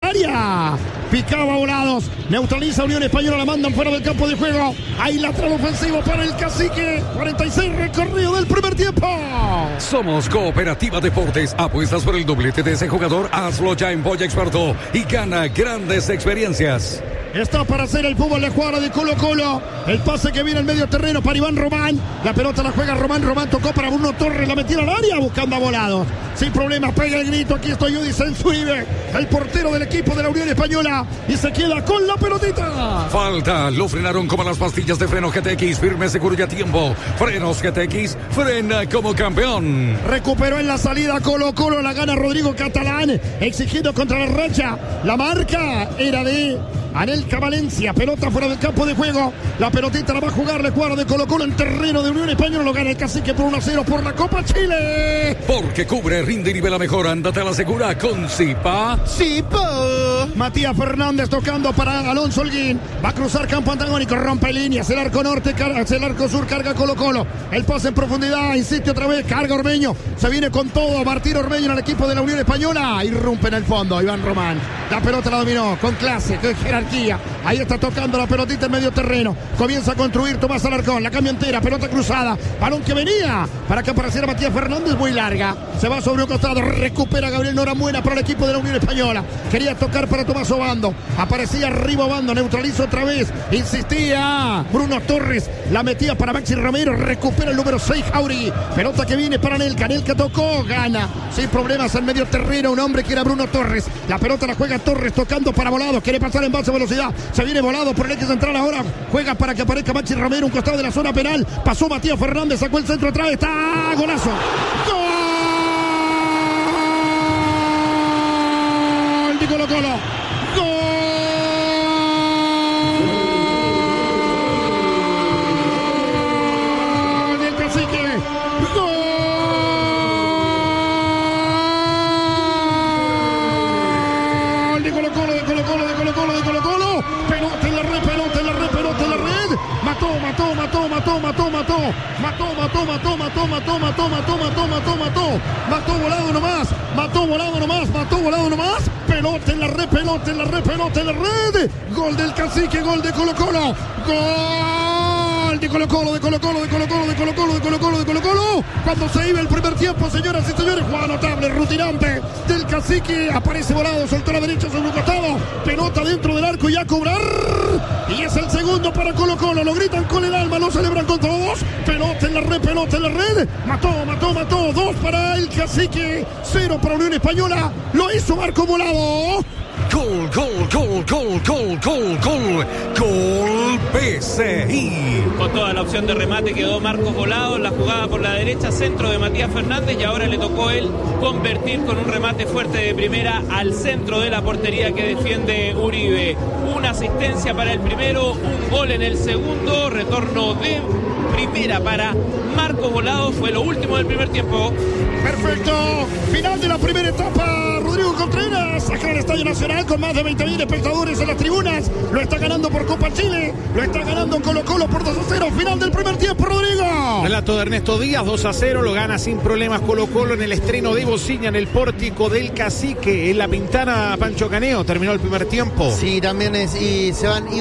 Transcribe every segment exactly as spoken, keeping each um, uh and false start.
área. Picaba Volados, neutraliza Unión Española, la mandan fuera del campo de juego. Hay lateral ofensivo para el Cacique. cuarenta y seis recorrido del primer tiempo. Somos Cooperativa Deportes. Apuestas por el doblete de ese jugador. Hazlo ya en Boya Experto y gana grandes experiencias. Está para hacer el fútbol de Juara de Colo Colo. El pase que viene al medio terreno para Iván Román. La pelota la juega Román. Román tocó para Bruno Torres. La metió al área buscando a Volados. Sin problemas, pega el grito. Aquí estoy yo, dice Zúñiga, el portero del equipo de la Unión Española. Y se queda con la pelotita. Falta. Lo frenaron como las pastillas de freno G T X. Firme, seguro y a tiempo. Frenos G T X. Frena como campeón. Recuperó en la salida Colo Colo. La gana Rodrigo Catalán. Exigiendo contra la racha. La marca era de Anelka Valencia. Pelota fuera del campo de juego. La pelotita la va a jugar la Cuadra de Colo Colo en terreno de Unión Española. Lo gana el Cacique por uno a cero por la Copa Chile. Porque cubre, rinde y nivela mejor. Ándate a la segura con Zipa. Zipa. Matías Fernández tocando para Alonso Holguín. Va a cruzar campo antagónico. Rompe líneas. El arco norte, carga, el arco sur carga Colo Colo. El pase en profundidad. Insiste otra vez. Carga Ormeño. Se viene con todo. Martín Ormeño en el equipo de la Unión Española. Irrumpe en el fondo. Iván Román. La pelota la dominó con clase, con jerarquía. Ahí está tocando la pelotita en medio terreno. Comienza a construir Tomás Alarcón. La cambia entera. Pelota cruzada. Balón que venía para que apareciera Matías Fernández. Muy larga. Se va sobre un costado. Recupera Gabriel Norambuena para el equipo de la Unión Española. Quería tocar para Tomás Obando. Aparecía arriba Obando. Neutraliza otra vez. Insistía Bruno Torres. La metía para Maxi Romero. Recupera el número seis Jauregui. Pelota que viene para Anelka. Anelka tocó. Gana. Sin problemas en medio terreno. Un hombre que era Bruno Torres. La pelota la juega Torres tocando para Volados. Quiere pasar en base a velocidad. Se viene Volado por el eje central ahora. Juega para que aparezca Maxi Romero. Un costado de la zona penal. Pasó Matías Fernández. Sacó el centro atrás. Está golazo. ¡Gol de Colo Colo! ¡Gol del Cacique! ¡Gol de Colo Colo! De Colo Colo, de Colo Colo, de Colo Colo. Pelota en la red, pelota en la red, pelota en la red. Mató, mató, mató, mató, mató, mató. Mató, mató, mató, mató, mató, mató, mató, mató, mató, mató. Mató Volado nomás. Mató Volado nomás. Mató Volado nomás. Pelota en la red, pelota en la red, pelota en la red. Gol del Cacique, gol de Colo Colo. Gol de Colo Colo, de Colo Colo, de Colo Colo, de Colo Colo, de Colo Colo, de Colo Colo. Cuando se iba el primer tiempo, señoras y señores, jugada notable, rutinante del Cacique. Aparece Volado, soltó la derecha sobre un costado. Pelota dentro del arco y a cobrar. Y es el segundo para Colo Colo. Lo gritan con el alma, lo celebran con todos. Pelota en la red, pelota en la red. Mató, mató, mató. Dos para el Cacique. Cero para Unión Española. Lo hizo Marco Volado. Gol, gol, gol, gol, gol, gol, gol. Gol P C I. Con toda la opción de remate quedó Marcos Volado en la jugada por la derecha, centro de Matías Fernández, y ahora le tocó él convertir con un remate fuerte de primera al centro de la portería que defiende Uribe. Una asistencia para el primero, un gol en el segundo, retorno de primera para Marcos Volado. Fue lo último del primer tiempo. Perfecto. Final de la primera etapa. Rodrigo Contreras, acá en el Estadio Nacional con más de veinte mil espectadores en las tribunas. Lo está ganando por Copa Chile. Lo está ganando Colo Colo por dos a cero. Final del primer tiempo, Rodrigo. Relato de Ernesto Díaz, dos a cero. Lo gana sin problemas Colo Colo en el estreno de Bociña en el pórtico del Cacique. En la Pintana, Pancho Caneo. Terminó el primer tiempo. Sí, también es, y se van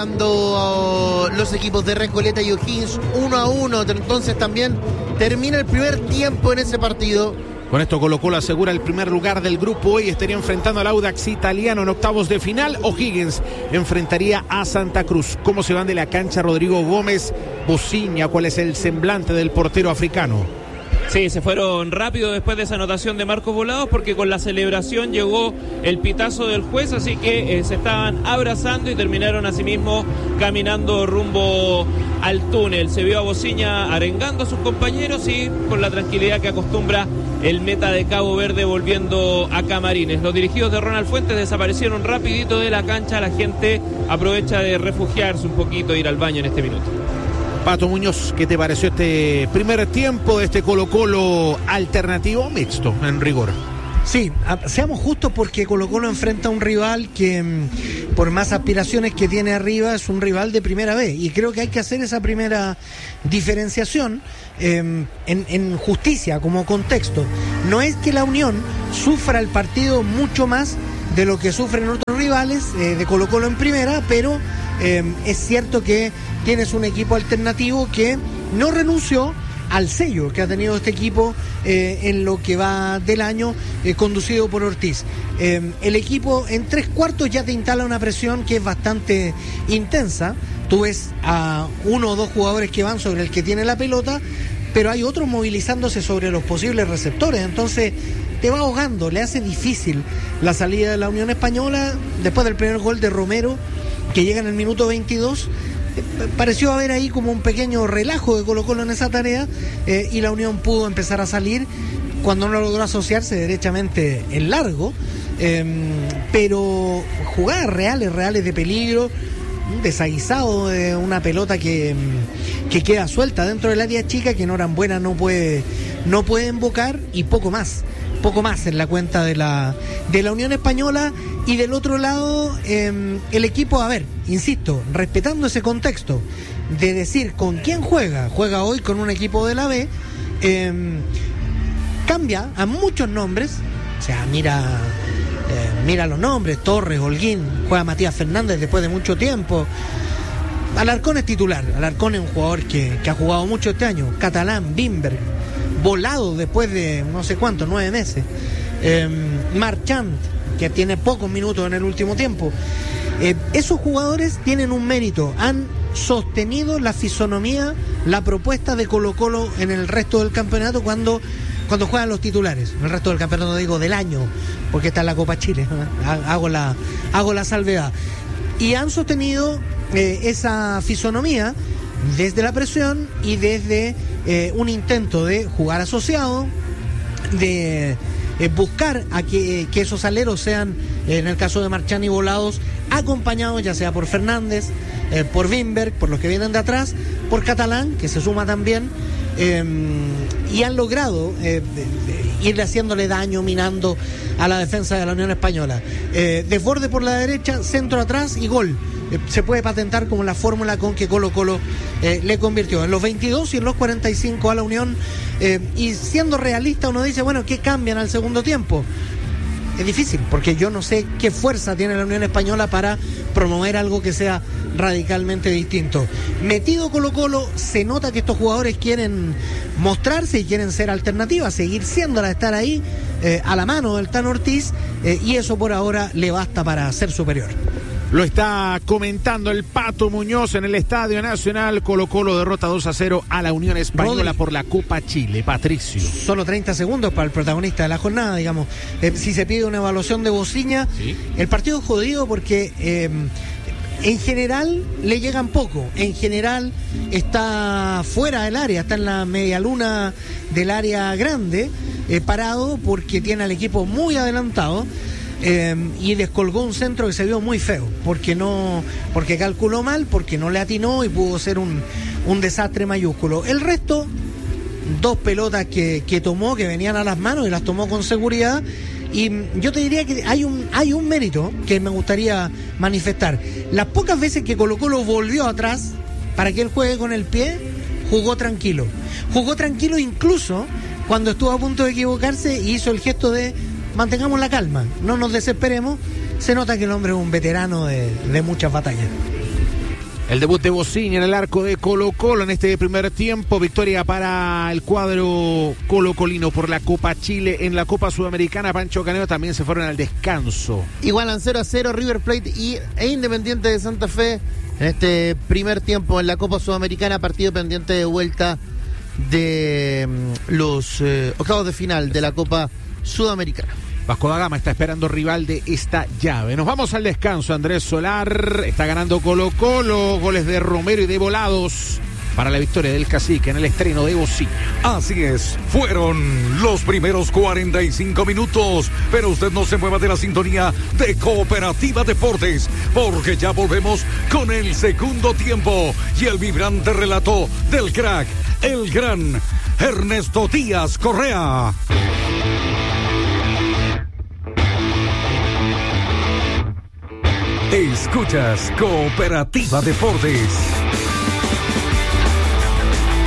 igualando los equipos de Recoleta y O'Higgins uno a uno. Entonces también termina el primer tiempo en ese partido. Con esto Colo Colo asegura el primer lugar del grupo. Hoy estaría enfrentando al Audax Italiano en octavos de final. O'Higgins enfrentaría a Santa Cruz. ¿Cómo se van de la cancha Rodrigo Gómez, Bociña? ¿Cuál es el semblante del portero africano? Sí, se fueron rápido después de esa anotación de Marcos Volados, porque con la celebración llegó el pitazo del juez, así que eh, se estaban abrazando y terminaron asimismo caminando rumbo al túnel. Se vio a Bociña arengando a sus compañeros y con la tranquilidad que acostumbra el meta de Cabo Verde volviendo a Camarines. Los dirigidos de Ronald Fuentes desaparecieron rapidito de la cancha. La gente aprovecha de refugiarse un poquito e ir al baño en este minuto. Pato Muñoz, ¿qué te pareció este primer tiempo de este Colo Colo alternativo mixto en rigor? Sí, a, seamos justos, porque Colo Colo enfrenta a un rival que, por más aspiraciones que tiene arriba, es un rival de primera vez, y creo que hay que hacer esa primera diferenciación eh, en, en justicia, como contexto. No es que la Unión sufra el partido mucho más de lo que sufren otros rivales eh, de Colo Colo en primera, pero eh, es cierto que tienes un equipo alternativo que no renunció al sello que ha tenido este equipo eh, en lo que va del año, eh, conducido por Ortiz. Eh, el equipo en tres cuartos ya te instala una presión que es bastante intensa. Tú ves a uno o dos jugadores que van sobre el que tiene la pelota, pero hay otros movilizándose sobre los posibles receptores, entonces te va ahogando, le hace difícil la salida de la Unión Española. Después del primer gol de Romero, que llega en el minuto veintidós, pareció haber ahí como un pequeño relajo de Colo Colo en esa tarea, eh, y la Unión pudo empezar a salir cuando no logró asociarse derechamente en largo, eh, pero jugadas reales, reales de peligro, un desaguisado de una pelota que, que queda suelta dentro del área chica, que Norambuena no puede, no puede invocar, y poco más. Poco más en la cuenta de la, de la Unión Española. Y del otro lado, eh, el equipo, a ver, insisto, respetando ese contexto de decir con quién juega, juega hoy con un equipo de la B, eh, cambia a muchos nombres, o sea, mira, eh, mira los nombres, Torres, Holguín, juega Matías Fernández después de mucho tiempo. Alarcón es titular, Alarcón es un jugador que, que ha jugado mucho este año, Catalán, Bimberg, volado después de no sé cuánto, nueve meses. Eh, Marchand, que tiene pocos minutos en el último tiempo. Eh, esos jugadores tienen un mérito, han sostenido la fisonomía, la propuesta de Colo Colo en el resto del campeonato cuando, cuando juegan los titulares. En el resto del campeonato, no digo del año, porque está en la Copa Chile, hago la, hago la salvedad. Y han sostenido eh, esa fisonomía desde la presión y desde eh, un intento de jugar asociado, de eh, buscar a que, que esos aleros sean, eh, en el caso de Marchán y Volados, acompañados ya sea por Fernández, eh, por Wimberg, por los que vienen de atrás, por Catalán, que se suma también, eh, y han logrado eh, de, de, ir haciéndole daño, minando a la defensa de la Unión Española. Eh, desborde por la derecha, centro atrás y gol. Se puede patentar como la fórmula con que Colo Colo eh, le convirtió en los veintidós y en los cuarenta y cinco a la Unión, eh, y siendo realista uno dice, bueno, ¿qué cambian al segundo tiempo? Es difícil, porque yo no sé qué fuerza tiene la Unión Española para promover algo que sea radicalmente distinto. Metido Colo Colo, se nota que estos jugadores quieren mostrarse y quieren ser alternativas, seguir siéndola, estar ahí eh, a la mano del Tan Ortiz, eh, y eso por ahora le basta para ser superior. Lo está comentando el Pato Muñoz en el Estadio Nacional. Colo Colo derrota dos a cero a la Unión Española Rodri, por la Copa Chile. Patricio. Solo treinta segundos para el protagonista de la jornada, digamos. Eh, si se pide una evaluación de Bociña, ¿sí? El partido es jodido porque eh, en general le llegan poco. En general está fuera del área, está en la media luna del área grande, eh, parado porque tiene al equipo muy adelantado. Eh, y descolgó un centro que se vio muy feo, porque no, porque calculó mal, porque no le atinó y pudo ser un, un desastre mayúsculo. El resto, dos pelotas que, que tomó, que venían a las manos y las tomó con seguridad. Y yo te diría que hay un, hay un mérito que me gustaría manifestar. Las pocas veces que Colo Colo volvió atrás para que él juegue con el pie, jugó tranquilo. Jugó tranquilo incluso cuando estuvo a punto de equivocarse y hizo el gesto de mantengamos la calma, no nos desesperemos. Se nota que el hombre es un veterano de, de muchas batallas. El debut de Bociña en el arco de Colo Colo en este primer tiempo. Victoria para el cuadro colocolino por la Copa Chile. En la Copa Sudamericana, Pancho Caneo también se fueron al descanso. Igualan cero a cero River Plate y, e Independiente de Santa Fe en este primer tiempo en la Copa Sudamericana. Partido pendiente de vuelta de um, los eh, octavos de final de la Copa Sudamericana. Vasco da Gama está esperando rival de esta llave. Nos vamos al descanso. Andrés Solar está ganando Colo Colo. Goles de Romero y de Volados para la victoria del Cacique en el estreno de Bociña. Así es, fueron los primeros cuarenta y cinco minutos, pero usted no se mueva de la sintonía de Cooperativa Deportes, porque ya volvemos con el segundo tiempo y el vibrante relato del crack, el gran Ernesto Díaz Correa. Escuchas Cooperativa Deportes.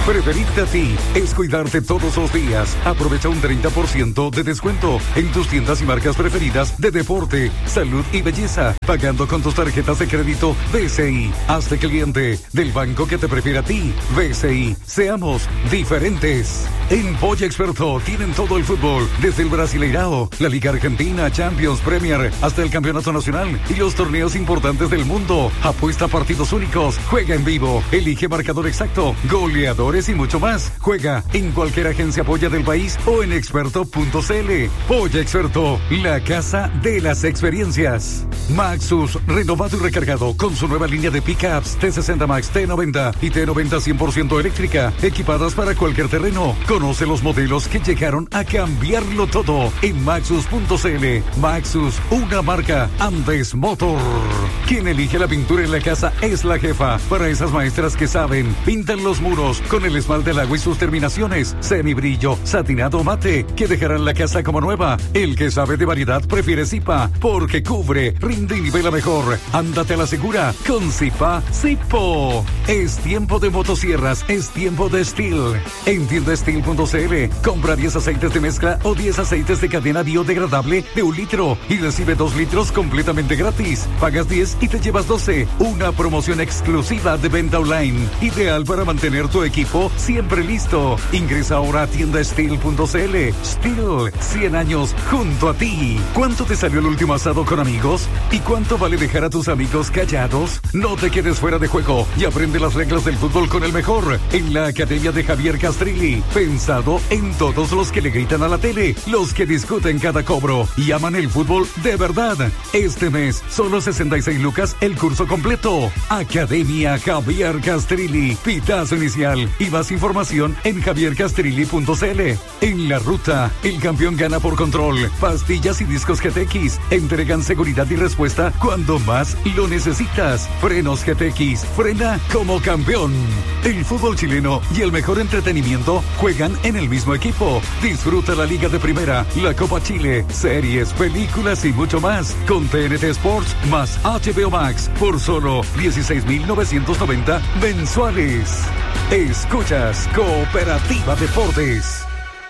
Preferirte a ti es cuidarte todos los días. Aprovecha un treinta por ciento de descuento en tus tiendas y marcas preferidas de deporte, salud y belleza, pagando con tus tarjetas de crédito B C I. Hazte cliente del banco que te prefiere a ti. B C I. Seamos diferentes. En Polla Experto tienen todo el fútbol, desde el Brasileirao, la Liga Argentina, Champions, Premier, hasta el Campeonato Nacional y los torneos importantes del mundo. Apuesta a partidos únicos, juega en vivo, elige marcador exacto, goleadores y mucho más. Juega en cualquier agencia Polla del país o en experto punto c l. Polla Experto, la casa de las experiencias. Maxus, renovado y recargado con su nueva línea de pickups T sesenta Max, T noventa y T noventa cien por ciento eléctrica, equipadas para cualquier terreno. Conoce los modelos que llegaron a cambiarlo todo en maxus punto c l. Maxus, una marca Andes Motor. Quien elige la pintura en la casa es la jefa. Para esas maestras que saben, pintan los muros con el esmalte al agua y sus terminaciones, semibrillo, satinado mate, que dejarán la casa como nueva. El que sabe de variedad prefiere Zipa, porque cubre, rinde y nivela mejor. Ándate a la segura con Zipa Zipo. Es tiempo de motosierras, es tiempo de Steel. En tienda Steel punto c l, compra diez aceites de mezcla o diez aceites de cadena biodegradable de un litro y recibe dos litros completamente gratis. Pagas diez y te llevas doce. Una promoción exclusiva de venta online, ideal para mantener tu equipo siempre listo. Ingresa ahora a tienda Steel punto c l. Steel, cien años junto a ti. ¿Cuánto te salió el último asado con amigos? ¿Y cuánto vale dejar a tus amigos callados? No te quedes fuera de juego y aprende las reglas del fútbol con el mejor en la Academia de Javier Castrilli. Pensado en todos los que le gritan a la tele, los que discuten cada cobro y aman el fútbol de verdad. Este mes, solo sesenta y seis lucas el curso completo. Academia Javier Castrilli. Pitazo inicial y más información en javier castrilli punto c l. En la ruta, el campeón gana por control. Pastillas y discos G T X entregan seguridad y respuesta cuando más lo necesitas. Frenos G T X, frena como campeón. El fútbol chileno y el mejor entretenimiento juegan en el mismo equipo. Disfruta la Liga de Primera, la Copa Chile, series, películas y mucho más con T N T Sports más H B O Max por solo dieciséis mil novecientos noventa mensuales. Escuchas Cooperativa Deportes.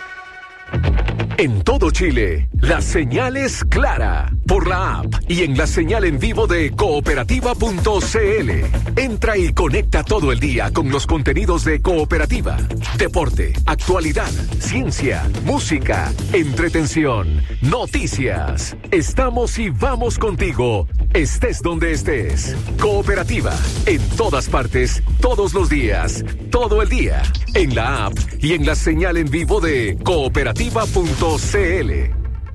En todo Chile, la señal es clara por la app y en la señal en vivo de cooperativa punto c l. Entra y conecta todo el día con los contenidos de Cooperativa. Deporte, actualidad, ciencia, música, entretención, noticias. Estamos y vamos contigo, estés donde estés. Cooperativa, en todas partes, todos los días, todo el día. En la app y en la señal en vivo de cooperativa punto c l.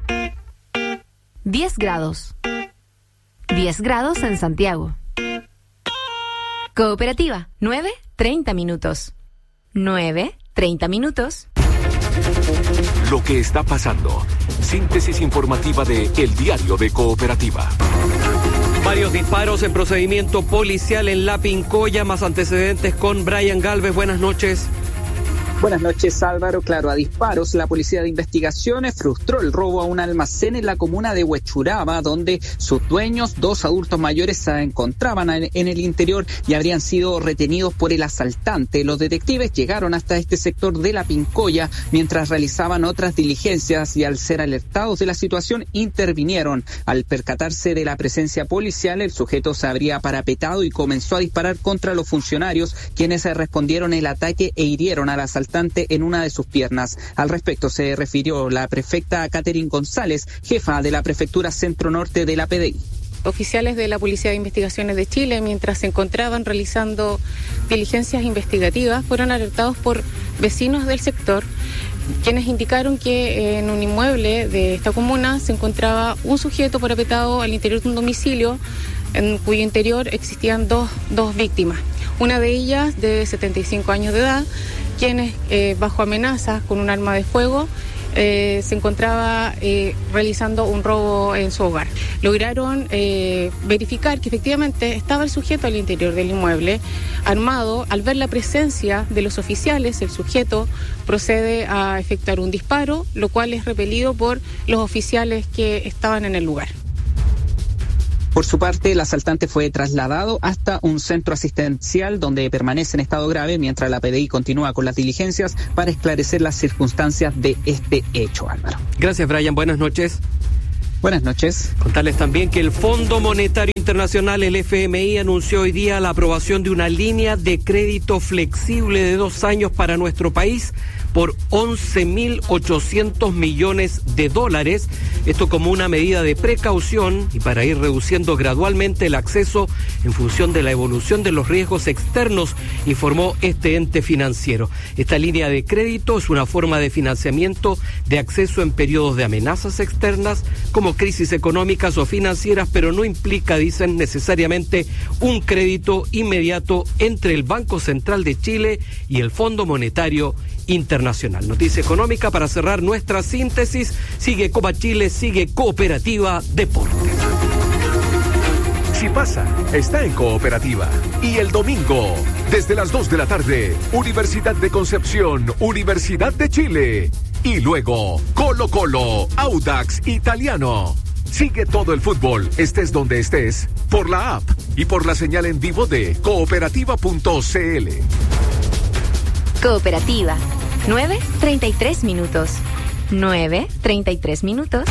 diez grados. diez grados en Santiago. Cooperativa, nueve, treinta minutos. nueve, treinta minutos. Lo que está pasando. Síntesis informativa de El Diario de Cooperativa. Varios disparos en procedimiento policial en La Pincoya, más antecedentes con Brian Galvez. Buenas noches. Buenas noches, Álvaro. Claro, a disparos, la Policía de Investigaciones frustró el robo a un almacén en la comuna de Huechuraba, donde sus dueños, dos adultos mayores, se encontraban en el interior y habrían sido retenidos por el asaltante. Los detectives llegaron hasta este sector de La Pincoya mientras realizaban otras diligencias y al ser alertados de la situación intervinieron. Al percatarse de la presencia policial, el sujeto se habría parapetado y comenzó a disparar contra los funcionarios, quienes respondieron el ataque e hirieron al asaltante en una de sus piernas. Al respecto se refirió la prefecta Catherine González, jefa de la Prefectura Centro Norte de la P D I. Oficiales de la Policía de Investigaciones de Chile, mientras se encontraban realizando diligencias investigativas, fueron alertados por vecinos del sector, quienes indicaron que en un inmueble de esta comuna se encontraba un sujeto parapetado al interior de un domicilio en cuyo interior existían dos, dos víctimas. Una de ellas de setenta y cinco años de edad, quienes eh, bajo amenazas con un arma de fuego eh, se encontraba eh, realizando un robo en su hogar. Lograron eh, verificar que efectivamente estaba el sujeto al interior del inmueble, armado. Al ver la presencia de los oficiales, el sujeto procede a efectuar un disparo, lo cual es repelido por los oficiales que estaban en el lugar. Por su parte, el asaltante fue trasladado hasta un centro asistencial donde permanece en estado grave mientras la P D I continúa con las diligencias para esclarecer las circunstancias de este hecho, Álvaro. Gracias, Brian. Buenas noches. Buenas noches. Contarles también que el Fondo Monetario Internacional, el F M I, anunció hoy día la aprobación de una línea de crédito flexible de dos años para nuestro país por once mil ochocientos millones de dólares. Esto como una medida de precaución y para ir reduciendo gradualmente el acceso en función de la evolución de los riesgos externos, informó este ente financiero. Esta línea de crédito es una forma de financiamiento de acceso en periodos de amenazas externas como crisis económicas o financieras, pero no implica, dicen, necesariamente un crédito inmediato entre el Banco Central de Chile y el Fondo Monetario Internacional. Noticia económica para cerrar nuestra síntesis. Sigue Copa Chile, sigue Cooperativa Deportes. Si pasa, está en Cooperativa. Y el domingo, desde las dos de la tarde, Universidad de Concepción, Universidad de Chile. Y luego, Colo Colo, Audax Italiano. Sigue todo el fútbol, estés donde estés, por la app y por la señal en vivo de cooperativa punto c l. Cooperativa. nueve treinta y tres minutos. nueve treinta y tres minutos.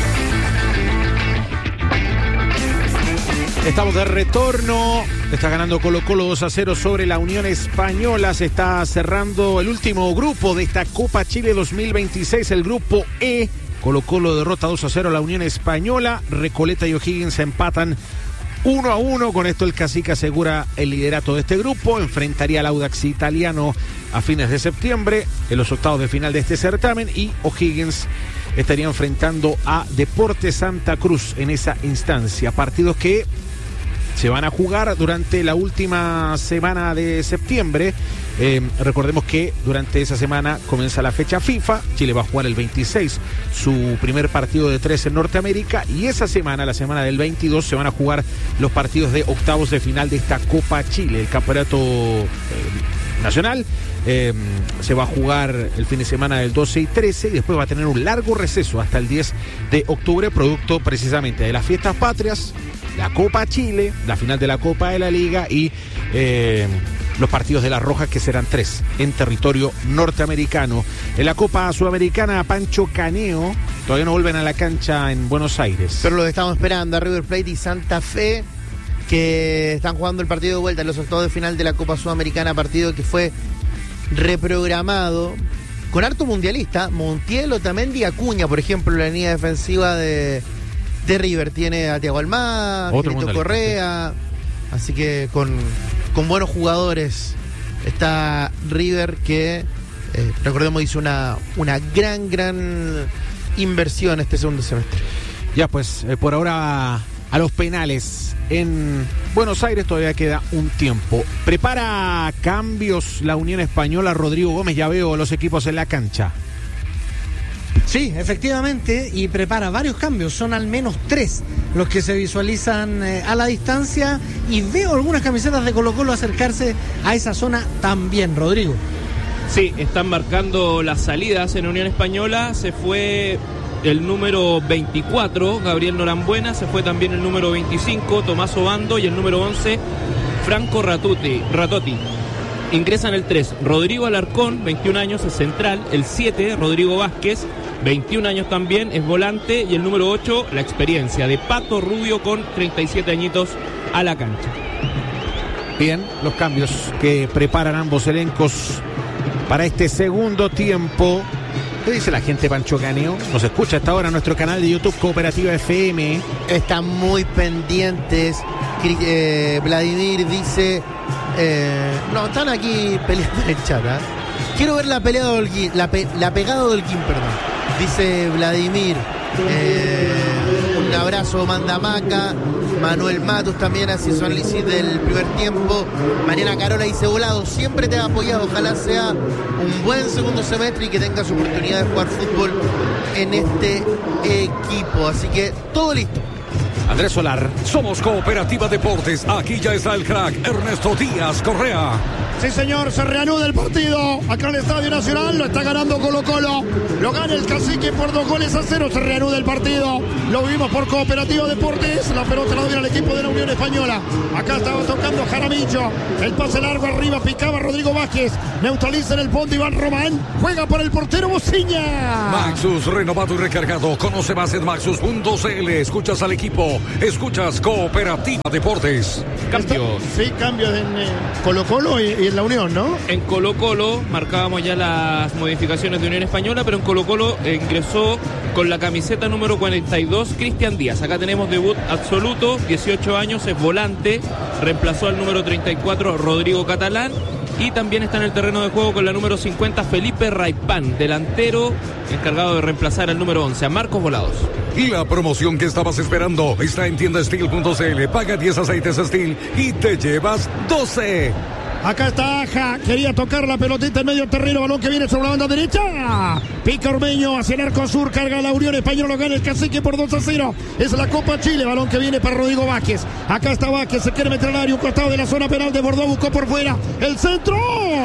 Estamos de retorno. Está ganando Colo Colo dos a cero sobre la Unión Española. Se está cerrando el último grupo de esta Copa Chile dos mil veintiséis, el grupo E. Colo Colo derrota dos a cero a la Unión Española. Recoleta y O'Higgins empatan uno a uno. Con esto el Cacique asegura el liderato de este grupo. Enfrentaría al Audax Italiano a fines de septiembre en los octavos de final de este certamen. Y O'Higgins estaría enfrentando a Deportes Santa Cruz en esa instancia. Partidos que se van a jugar durante la última semana de septiembre. Eh, recordemos que durante esa semana comienza la fecha FIFA. Chile va a jugar el veintiséis su primer partido de tres en Norteamérica, y esa semana, la semana del veintidós, se van a jugar los partidos de octavos de final de esta Copa Chile, el campeonato eh, nacional. Eh, se va a jugar el fin de semana del doce y trece, y después va a tener un largo receso hasta el diez de octubre, producto precisamente de las fiestas patrias, la Copa Chile, la final de la Copa de la Liga y eh, los partidos de las Rojas, que serán tres en territorio norteamericano. En la Copa Sudamericana, Pancho Caneo todavía no vuelven a la cancha en Buenos Aires. Pero los estamos esperando a River Plate y Santa Fe, que están jugando el partido de vuelta en los octavos de final de la Copa Sudamericana, partido que fue reprogramado con harto mundialista. Montiel, Otamendi y Acuña, por ejemplo, en la línea defensiva de, de River. Tiene a Thiago Almada, Benito Correa, sí. Así que con, con buenos jugadores está River, que eh, recordemos hizo una, una gran, gran inversión este segundo semestre. Ya pues, eh, por ahora a los penales en Buenos Aires todavía queda un tiempo. Prepara cambios la Unión Española. Rodrigo Gómez, ya veo los equipos en la cancha. Sí, efectivamente, y prepara varios cambios. Son al menos tres los que se visualizan eh, a la distancia, y veo algunas camisetas de Colo Colo acercarse a esa zona también, Rodrigo. Sí, están marcando las salidas en Unión Española. Se fue el número veinticuatro, Gabriel Norambuena. Se fue también el número veinticinco, Tomás Obando. Y el número once, Franco Ratotti. Ratotti. Ingresan el tres, Rodrigo Alarcón, veintiún años, es central. El siete, Rodrigo Vázquez, veintiún años también, es volante. Y el número ocho, la experiencia de Pato Rubio, con treinta y siete añitos, a la cancha. Bien, los cambios que preparan ambos elencos para este segundo tiempo. ¿Qué dice la gente, Pancho Caneo? Nos escucha hasta ahora en nuestro canal de YouTube Cooperativa F M. Están muy pendientes. Eh, Vladimir dice... Eh, no, están aquí peleando en el chat, ¿eh? Quiero ver la pelea de Holguín, la, pe, la pegada de Holguín, perdón. Dice Vladimir. Eh, un abrazo, Mandamaca. Manuel Matus también así su análisis del primer tiempo. Mariana Carola dice: Volado, siempre te ha apoyado. Ojalá sea un buen segundo semestre y que tengas oportunidad de jugar fútbol en este equipo. Así que todo listo. Andrés Solar. Somos Cooperativa Deportes. Aquí ya está el crack Ernesto Díaz Correa. Sí, señor, se reanuda el partido acá en el Estadio Nacional. Lo está ganando Colo-Colo. Lo gana el Cacique por dos goles a cero. Se reanuda el partido. Lo vimos por Cooperativa Deportes. La pelota la dio al equipo de la Unión Española. Acá estaba tocando Jaramillo. El pase largo arriba. Picaba Rodrigo Vázquez. Neutraliza en el fondo Iván Román. Juega por el portero Bociña. Maxus, renovado y recargado. Conoce más en maxus punto c l. Escuchas al equipo. Escuchas Cooperativa Deportes. Cambios. Sí, cambios en eh, Colo-Colo y, y en la Unión, ¿no? En Colo-Colo marcábamos ya las modificaciones de Unión Española, pero en Colo-Colo eh, ingresó con la camiseta número cuarenta y dos Cristian Díaz. Acá tenemos debut absoluto, dieciocho años, es volante, reemplazó al número treinta y cuatro Rodrigo Catalán. Y también está en el terreno de juego con la número cincuenta Felipe Raipán, delantero encargado de reemplazar al número once, a Marcos Volados. Y la promoción que estabas esperando está en tienda steel punto c l. Paga diez aceites Steel y te llevas doce. Acá está Aja, quería tocar la pelotita en medio terreno, balón que viene sobre la banda derecha. Pica Ormeño hacia el arco sur, carga la Unión Española, lo gana el Cacique por dos a cero. Es la Copa Chile, balón que viene para Rodrigo Vázquez. Acá está Vázquez, se quiere meter al área, un costado de la zona penal de Bordeaux, buscó por fuera. El centro,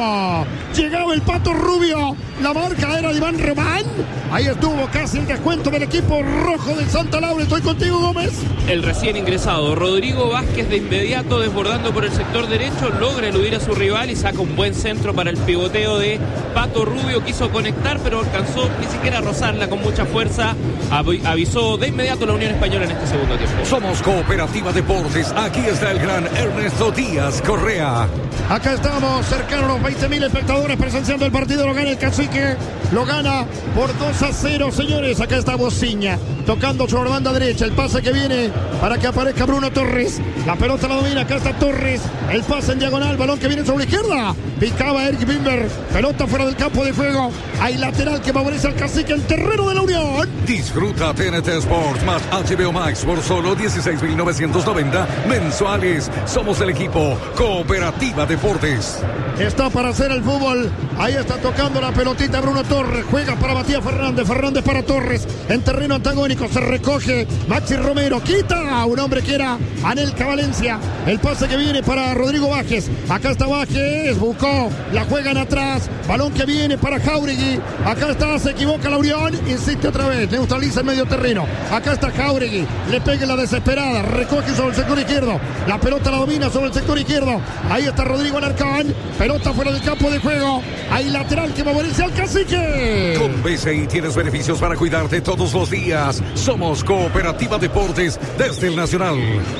llegaba el Pato Rubio, la marca era de Iván Román. Ahí estuvo casi el descuento del equipo rojo del Santa Laura. Estoy contigo, Gómez. El recién ingresado Rodrigo Vázquez de inmediato desbordando por el sector derecho, logra eludir a su rival y saca un buen centro para el pivoteo de Pato Rubio. Quiso conectar, pero alcanzó ni siquiera a rozarla con mucha fuerza. Avisó de inmediato la Unión Española en este segundo tiempo. Somos Cooperativa Deportes. Aquí está el gran Ernesto Díaz Correa. Acá estamos, cercanos a los veinte mil espectadores presenciando el partido. Lo gana el Cacique, lo gana por dos a cero, señores. Acá está Bociña, tocando sobre la banda derecha. El pase que viene para que aparezca Bruno Torres. La pelota la domina, acá está Torres. El pase en diagonal, balón que viene sobre la izquierda. Picaba Eric Bimber, pelota fuera del campo de juego. Hay lateral que favorece al Cacique en terreno de la Unión. Disfruta T N T Sports más H B O Max por solo dieciséis mil novecientos noventa mensuales. Somos el equipo Cooperativa Deportes. Está para hacer el fútbol. Ahí está tocando la pelotita Bruno Torres. Juega para Matías Fernández. Fernández para Torres. En terreno antagónico se recoge Maxi Romero. Quita a un hombre que era Anelka Valencia. El pase que viene para Rodrigo Vázquez. Acá está Vázquez. Buscó. La juegan atrás. Balón que viene para Jauregui. Acá está. Se equivoca la Unión. Insiste otra vez. Neutraliza el medio terreno. Acá está Jauregui. Le pega la desesperada. Recoge sobre el sector izquierdo. La pelota la domina sobre el sector izquierdo. Ahí está Rodrigo Alarcón. Pelota fuera del campo de juego. Hay lateral que favorece al Cacique. Con B C I tienes beneficios para cuidarte todos los días. Somos Cooperativa Deportes desde el Nacional.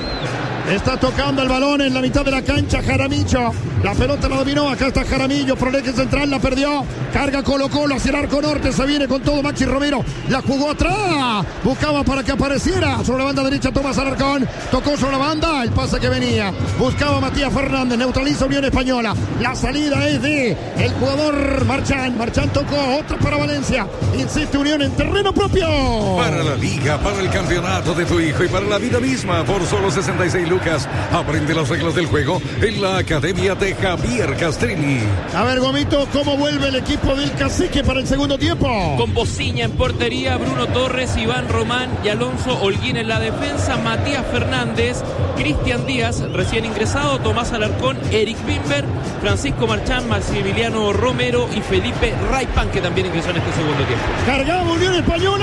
Está tocando el balón en la mitad de la cancha Jaramillo. La pelota la dominó. Acá está Jaramillo. Por el eje central la perdió. Carga Colo-Colo hacia el arco norte. Se viene con todo Maxi Romero. La jugó atrás. Buscaba para que apareciera. Sobre la banda derecha Tomás Alarcón. Tocó sobre la banda. El pase que venía. Buscaba Matías Fernández. Neutraliza Unión Española. La salida es de el jugador Marchán. Marchán tocó. Otra para Valencia. Insiste Unión en terreno propio. Para la liga, para el campeonato de tu hijo y para la vida misma. Por solo sesenta y seis lucas. Aprende las reglas del juego en la Academia de Javier Castrini. A ver, Gomito, ¿cómo vuelve el equipo del Cacique para el segundo tiempo? Con Bociña en portería, Bruno Torres, Iván Román y Alonso Holguín en la defensa, Matías Fernández, Cristian Díaz, recién ingresado, Tomás Alarcón, Eric Bimber, Francisco Marchán, Maximiliano Romero y Felipe Raipán, que también ingresó en este segundo tiempo. Cargaba Unión Española.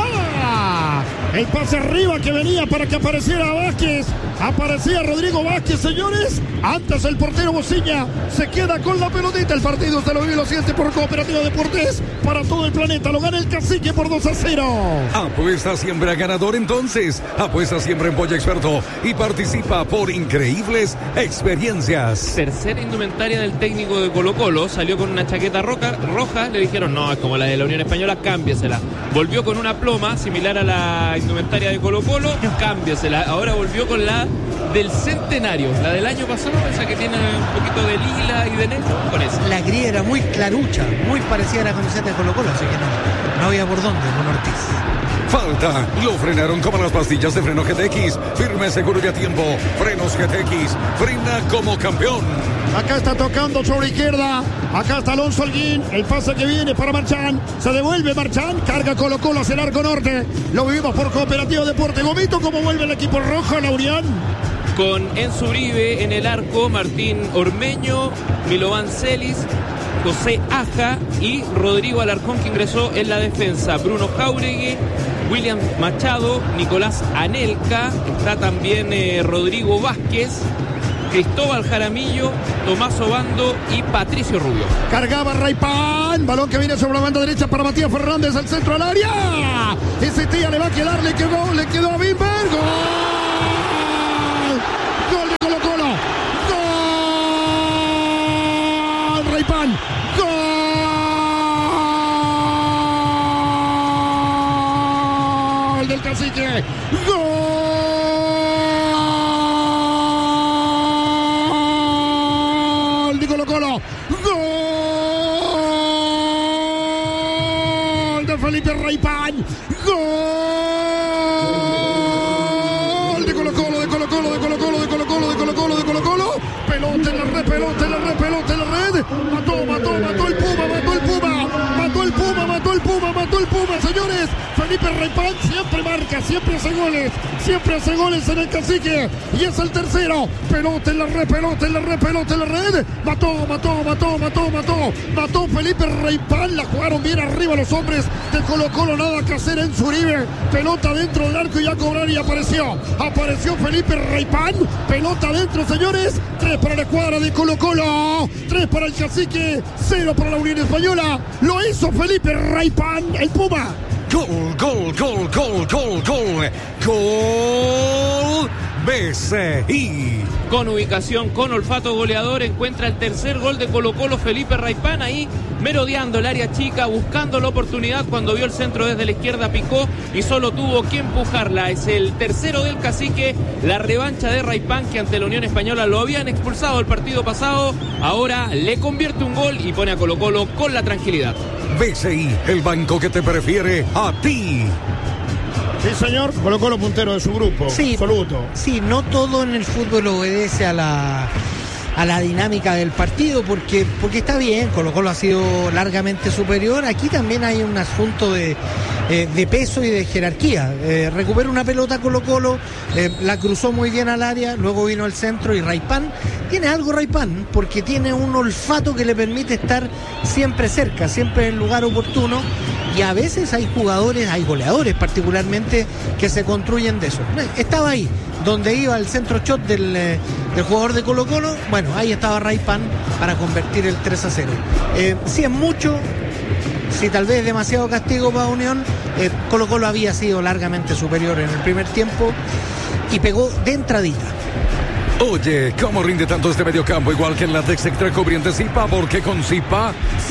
El pase arriba que venía para que apareciera Vázquez. Aparecía Rodrigo Vázquez, señores. Antes el portero Bociña se queda con la pelotita. El partido se lo vive y lo siente por Cooperativa Deportes para todo el planeta. Lo gana el Cacique por dos a cero. Apuesta siempre a ganador entonces. Apuesta siempre en Polla Experto y participa por increíbles experiencias. Tercera indumentaria del técnico de Colo-Colo. Salió con una chaqueta roja, roja. Le dijeron, no, es como la de la Unión Española, cámbiesela. Volvió con una ploma similar a la indumentaria de Colo-Colo, cámbiesela. Ahora volvió con la del centenario, la del año pasado, esa que tiene un poquito de lila y de negro, con esa. La gris era muy clarucha, muy parecida a la camiseta de Colo-Colo, así que no. no había por dónde con Ortiz. Falta, lo frenaron como las pastillas de freno G T X, firme, seguro y a tiempo. Frenos G T X, frena como campeón. Acá está tocando sobre izquierda, acá está Alonso Holguín, el pase que viene para Marchán, se devuelve Marchán, carga Colo Colo hacia el arco norte, lo vivimos por Cooperativa Deporte. Gomito, ¿cómo vuelve el equipo rojo, Laurián? Con Enzo Uribe en el arco, Martín Ormeño, Milovan Celis, José Aja y Rodrigo Alarcón, que ingresó en la defensa. Bruno Jauregui, William Machado, Nicolás Anelka, está también eh, Rodrigo Vázquez, Cristóbal Jaramillo, Tomás Obando y Patricio Rubio. Cargaba Raypan, balón que viene sobre la banda derecha para Matías Fernández, al centro al área. Insistía, le va a quedar, le quedó, le quedó a Bimber. ¡Gol! ¡Gol de Colo Colo! ¡Gol! Raypan. ¡Gol del Cacique! ¡Gol! Colo Colo, gol de Felipe Raypan, gol de Colo Colo, de Colo Colo, de Colo Colo, de Colo Colo, de Colo Colo, de Colo Colo, pelota en la red, pelota en la red, pelota en la red, mató, mató, mató el Puma, mató el Puma, mató el Puma, mató el Puma, mató el Puma, señores. Felipe Raypan siempre marca, siempre hace goles, siempre hace goles en el Cacique, y es el tercero. Pelota en la red, pelota en la red, pelota en la red. Mató, mató, mató, mató, mató, mató Felipe Raypan. La jugaron bien arriba los hombres de Colo Colo, nada que hacer en Zuribe. Pelota dentro del arco y a cobrar, y apareció, apareció Felipe Raypan. Pelota dentro, señores. Tres para la escuadra de Colo Colo, tres para el Cacique, cero para la Unión Española. Lo hizo Felipe Raypan, el Puma. Gol, gol, gol, gol, gol, gol, gol, B C I. Con ubicación, con olfato goleador, encuentra el tercer gol de Colo Colo, Felipe Raypan, ahí merodeando el área chica, buscando la oportunidad. Cuando vio el centro desde la izquierda, picó y solo tuvo que empujarla. Es el tercero del Cacique, la revancha de Raypan, que ante la Unión Española lo habían expulsado el partido pasado. Ahora le convierte un gol y pone a Colo Colo con la tranquilidad. B C I, el banco que te prefiere a ti. Sí, señor, Colo Colo puntero de su grupo, sí, absoluto. Sí, no todo en el fútbol obedece a la a la dinámica del partido, porque porque está bien, Colo Colo ha sido largamente superior. Aquí también hay un asunto de, eh, de peso y de jerarquía. Eh, recupera una pelota Colo Colo, eh, la cruzó muy bien al área, luego vino al centro y Raypan, tiene algo Raypan, porque tiene un olfato que le permite estar siempre cerca, siempre en el lugar oportuno, y a veces hay jugadores, hay goleadores particularmente, que se construyen de eso. Estaba ahí, donde iba el centro shot del, eh, del jugador de Colo Colo, bueno, ahí estaba Raypan para convertir el tres a cero. Eh, si es mucho, si tal vez demasiado castigo para Unión, eh, Colo Colo había sido largamente superior en el primer tiempo y pegó de entradita. Oye, ¿cómo rinde tanto este mediocampo? Igual que en la Dex Extra cubriente Zipa, porque con Zipa...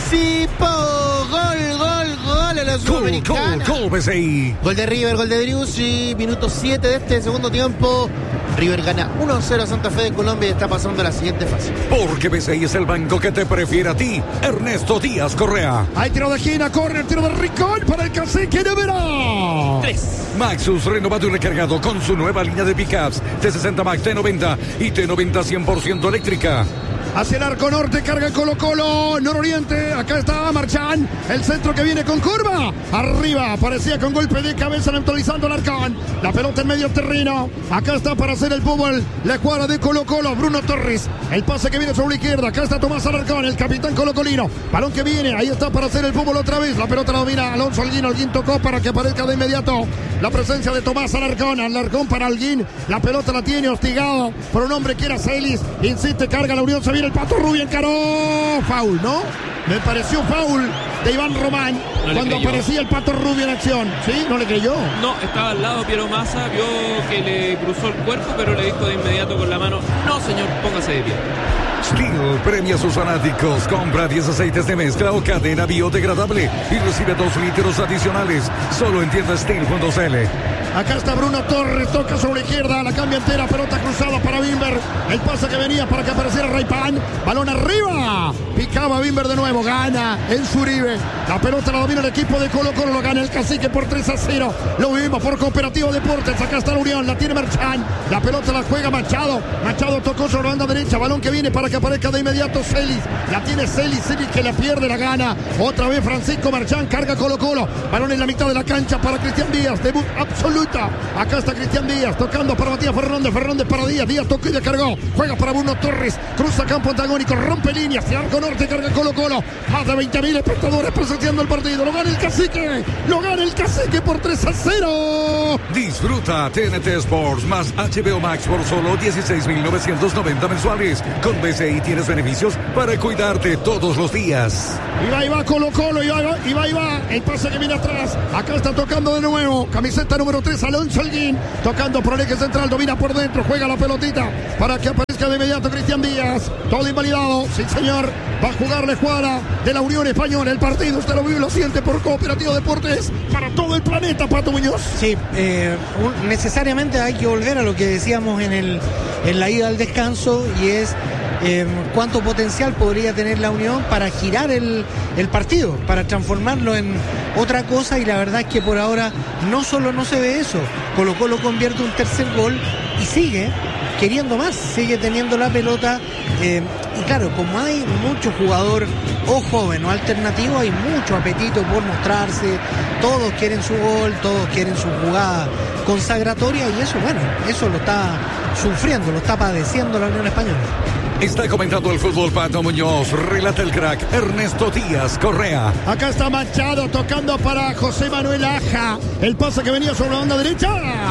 Zipa, gol, gol, gol a la Sudamericana. Gol, gol, B C I. Gol de River, gol de Driussi, minuto siete de este segundo tiempo. River gana uno a cero a Santa Fe de Colombia y está pasando a la siguiente fase. Porque B C I es el banco que te prefiere a ti. Ernesto Díaz Correa. Hay tiro de esquina, corre el tiro de Rincón para el Cacique de Verón. Tres. Maxus renovado y recargado con su nueva línea de pickups T sesenta Max, T noventa y T noventa cien por ciento eléctrica. Hacia el arco norte, carga Colo Colo, nororiente, acá está Marchán, el centro que viene con curva, arriba, aparecía con golpe de cabeza neutralizando el arcón, la pelota en medio terreno, acá está para hacer el fútbol, la escuadra de Colo Colo, Bruno Torres, el pase que viene sobre la izquierda, acá está Tomás Alarcón, el capitán colocolino, balón que viene, ahí está para hacer el fútbol otra vez, la pelota la domina Alonso Holguín, Holguín tocó para que aparezca de inmediato la presencia de Tomás Alarcón, Alarcón para Holguín, la pelota la tiene hostigado por un hombre que era Celis, insiste, carga la Unión, se viene el Pato Rubio, encaró, foul, ¿no? Me pareció foul de Iván Román no cuando aparecía el Pato Rubio en acción, ¿sí? ¿No le creyó? No, estaba al lado Piero Massa, vio que le cruzó el cuerpo, pero le dijo de inmediato con la mano, no señor, póngase de pie. Steel premia a sus fanáticos. Compra diez aceites de mezcla o cadena biodegradable y recibe dos litros adicionales. Solo en tienda Steel punto c l. Acá está Bruno Torres, toca sobre la izquierda, la cambia entera, pelota cruzada para Bimber. El pase que venía para que apareciera Raipan. Balón arriba. Picaba Bimber de nuevo, gana en Zuribe. La pelota la domina el equipo de Colo Colo, lo gana el Cacique por tres a cero. Lo vimos por Cooperativo Deportes. Acá está la Unión, la tiene Marchán. La pelota la juega Machado. Machado tocó sobre la banda derecha. Balón que viene para que aparezca de inmediato Celis. La tiene Celis, Celis que la pierde, la gana. Otra vez Francisco Marchán, carga Colo Colo. Balón en la mitad de la cancha para Cristian Díaz. Debut absoluta. Acá está Cristian Díaz tocando para Matías Fernández. Fernández para Díaz. Díaz tocó y descargó. Juega para Bruno Torres. Cruza campo antagónico. Rompe líneas. Y arco norte carga Colo Colo. Más de veinte mil espectadores presenciando el partido. Lo gana el Cacique. Lo gana el Cacique por tres a cero. Disfruta T N T Sports más H B O Max por solo dieciséis mil novecientos noventa mensuales. Con B C I tienes beneficios para cuidarte todos los días. Y va y va Colo Colo. Y va y va. Y va, y va. El pase que viene atrás. Acá está tocando de nuevo. Camiseta número tres. Alonso Holguín. Tocando por el eje central. Domina por dentro. Juega la pelotita para que aparezca de inmediato Cristian Díaz. Todo invalidado. Sí, señor. Va a jugar la escuadra de la Unión Española. El partido usted lo vive y lo siente por Cooperativo Deportes para todo el planeta, Pato Muñoz. Sí, eh, un, necesariamente hay que volver a lo que decíamos en, el, en la ida al descanso, y es eh, cuánto potencial podría tener la Unión para girar el, el partido, para transformarlo en otra cosa, y la verdad es que por ahora no solo no se ve eso. Colo Colo convierte un tercer gol y sigue queriendo más, sigue teniendo la pelota, eh, y claro, como hay mucho jugador o joven o alternativo, hay mucho apetito por mostrarse, todos quieren su gol, todos quieren su jugada consagratoria, y eso, bueno, eso lo está sufriendo, lo está padeciendo la Unión Española. Está comentando el fútbol Pato Muñoz, relata el crack Ernesto Díaz Correa. Acá está Machado tocando para José Manuel Aja. El pase que venía sobre la banda derecha.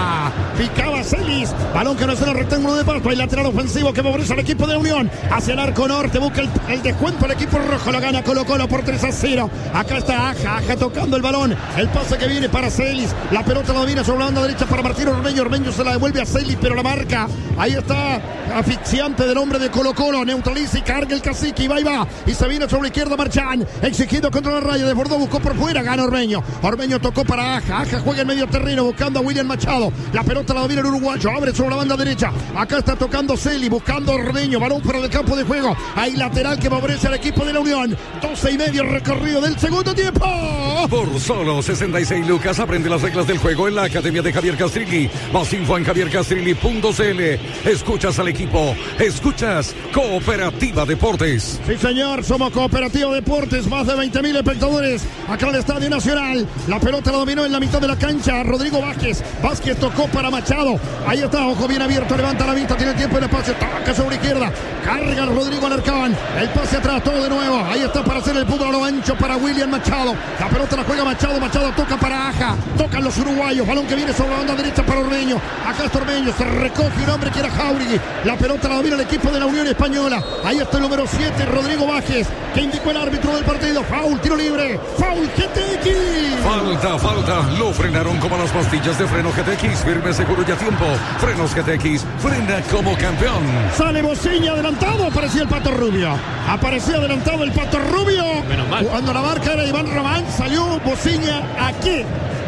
Picaba Celis. Balón que no es en el rectángulo de pasto. Hay lateral ofensivo que favorece al equipo de la Unión. Hacia el arco norte. Busca el, el descuento el equipo rojo. Lo gana Colo Colo por tres a cero. Acá está Aja. Aja tocando el balón. El pase que viene para Celis. La pelota la domina sobre la banda derecha para Martín Ormeño. Ormeño se la devuelve a Celis, pero la marca. Ahí está asfixiante del hombre de Colo Colo. Neutraliza y carga el Cacique. Y va y va. Y se viene sobre la izquierda Marchán. Exigido contra la raya. Desbordó. Buscó por fuera. Gana Ormeño. Ormeño tocó para Aja. Aja juega en medio terreno buscando a William Machado. La pelota la domina el uruguayo. Abre sobre la banda derecha. Acá está tocando Celi. Buscando a Ormeño. Balón para el campo de juego. Hay lateral que favorece al equipo de la Unión. doce y medio recorrido del segundo tiempo. Por solo sesenta y seis lucas aprende las reglas del juego en la Academia de Javier Castrilli. Más info en javier castrilli punto c l. Escuchas al equipo. Escuchas Cooperativa Deportes. Sí, señor. Somos Cooperativa Deportes. Más de veinte mil espectadores acá en el Estadio Nacional. La pelota la dominó en la mitad de la cancha Rodrigo Vázquez. Vázquez tocó para Machado. Ahí está. Ojo bien abierto. Levanta la vista. Tiene tiempo en el espacio. Toca sobre izquierda. Carga Rodrigo Alarcán. El pase atrás. Todo de nuevo. Ahí está para hacer el fútbol a lo ancho para William Machado. La pelota la juega Machado. Machado toca para Aja. Tocan los uruguayos. Balón que viene sobre la banda derecha para Ormeño. Acá está Ormeño. Se recoge un hombre que era Jauregui. La pelota la domina el equipo de la Unión Española. Ahí está el número siete, Rodrigo Vázquez, que indicó el árbitro del partido. Foul, tiro libre. Foul, G T X. Falta, falta. Lo frenaron como las pastillas de freno G T X. Firme, seguro y a tiempo. Frenos G T X. Frena como campeón. Sale Bociña adelantado. Aparecía el Pato Rubio. Aparecía adelantado el Pato Rubio. Menos mal. Cuando la marca era Iván Román, salió Bociña aquí.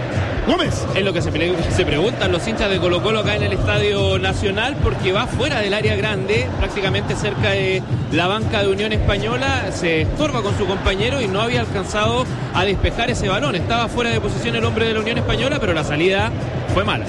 Gómez. Es lo que se, pre- se preguntan los hinchas de Colo Colo acá en el Estadio Nacional, porque va fuera del área grande, prácticamente cerca de la banca de Unión Española, se estorba con su compañero y no había alcanzado a despejar ese balón. Estaba fuera de posición el hombre de la Unión Española, pero la salida fue mala.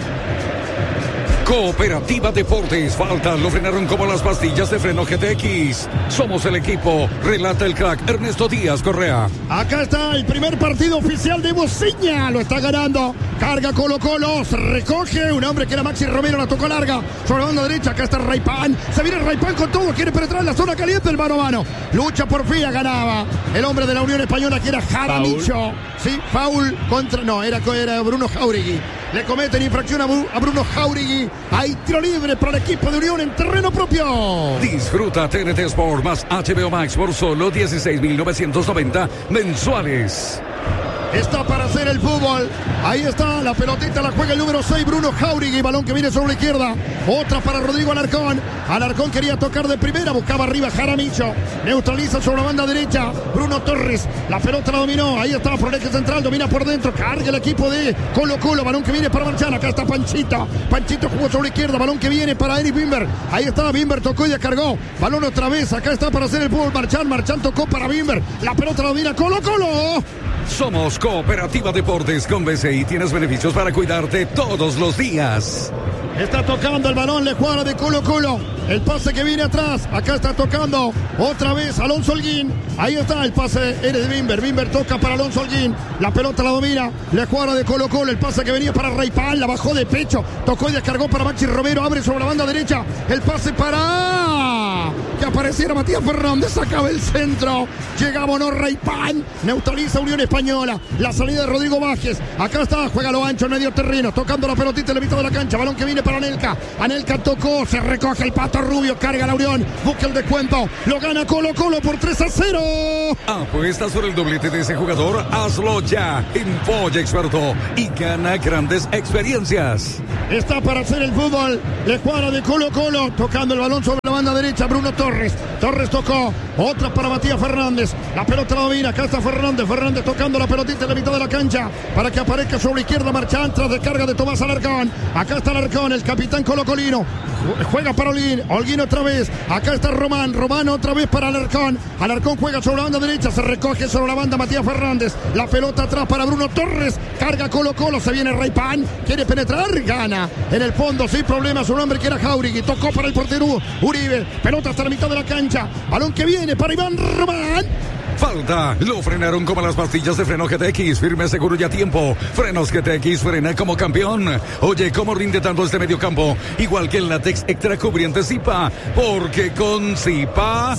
Cooperativa Deportes, falta, lo frenaron como las pastillas de freno G T X. Somos el equipo, relata el crack Ernesto Díaz Correa. Acá está el primer partido oficial de Bociña, lo está ganando. Carga Colo Colo, se recoge un hombre que era Maxi Romero, la tocó larga sobre la banda derecha. Acá está Raipan, se viene Raipan con todo, quiere penetrar en la zona caliente, el mano a mano. Lucha por fin, ganaba el hombre de la Unión Española que era Jaramillo. Sí, foul contra, no, era, era Bruno Jauregui. Le cometen infracción a, Bru, a Bruno Jauregui. Hay tiro libre para el equipo de Unión en terreno propio. Disfruta T N T Sport más H B O Max por solo dieciséis mil novecientos noventa mensuales. está para hacer el fútbol. Ahí está, la pelotita la juega el número seis, Bruno Jauregui, balón que viene sobre la izquierda. Otra para Rodrigo Alarcón. Alarcón quería tocar de primera, buscaba arriba Jaramillo. Neutraliza sobre la banda derecha, Bruno Torres. La pelota la dominó, ahí está por el eje central, domina por dentro, carga el equipo de Colo Colo, balón que viene para Marchán. Acá está Panchito. Panchito jugó sobre la izquierda, balón que viene para Eric Bimber. Ahí está, Bimber tocó y descargó. Balón otra vez, acá está para hacer el fútbol Marchán. Marchán tocó para Bimber. La pelota la domina Colo Colo. Somos Cooperativa Deportes con B C I. Tienes beneficios para cuidarte todos los días. Está tocando el balón, le juega de Colo Colo. El pase que viene atrás. Acá está tocando otra vez Alonso Holguín. Ahí está el pase, eres de Bimber. Bimber toca para Alonso Holguín. La pelota la domina. Le juega de Colo Colo. El pase que venía para Reypal. La bajó de pecho. Tocó y descargó para Maxi Romero. Abre sobre la banda derecha. El pase para que apareciera Matías Fernández. Sacaba el centro. Llegaba no Reypal. Neutraliza Unión Española. La salida de Rodrigo Vázquez. Acá está. Juega lo ancho en medio terreno. Tocando la pelotita en la mitad de la cancha. Balón que viene para Anelka. Anelka tocó. Se recoge el Pato Rubio. Carga la Unión. Busca el descuento. Lo gana Colo Colo por tres a cero. Apuesta sobre el doblete de ese jugador. Hazlo ya en Polla Experto y gana grandes experiencias. Está para hacer el fútbol. Le cuadra de Colo Colo. Tocando el balón sobre la banda derecha. Bruno Torres. Torres tocó. Otra para Matías Fernández. La pelota la domina. Acá está Fernández. Fernández tocando la pelotita en la mitad de la cancha. Para que aparezca sobre la izquierda Marchán. Tras descarga de Tomás Alarcón. Acá está Alarcón, el capitán colocolino. Juega para Holguín. Holguín otra vez. Acá está Román. Román otra vez para Alarcón. Alarcón juega sobre la banda derecha. Se recoge sobre la banda Matías Fernández. La pelota atrás para Bruno Torres. Carga Colo Colo. Se viene Reypán. Quiere penetrar. Gana. En el fondo sin problema. Su nombre que era Jauregui. Tocó para el portero Uribe. Pelota hasta la mitad de la cancha. Balón que viene para Iván Román. Falta, lo frenaron como las pastillas de freno G T X, firme, seguro y a tiempo. Frenos G T X, frena como campeón. Oye, ¿cómo rinde tanto este medio campo? Igual que el látex extra cubriente Zipa, porque con Zipa...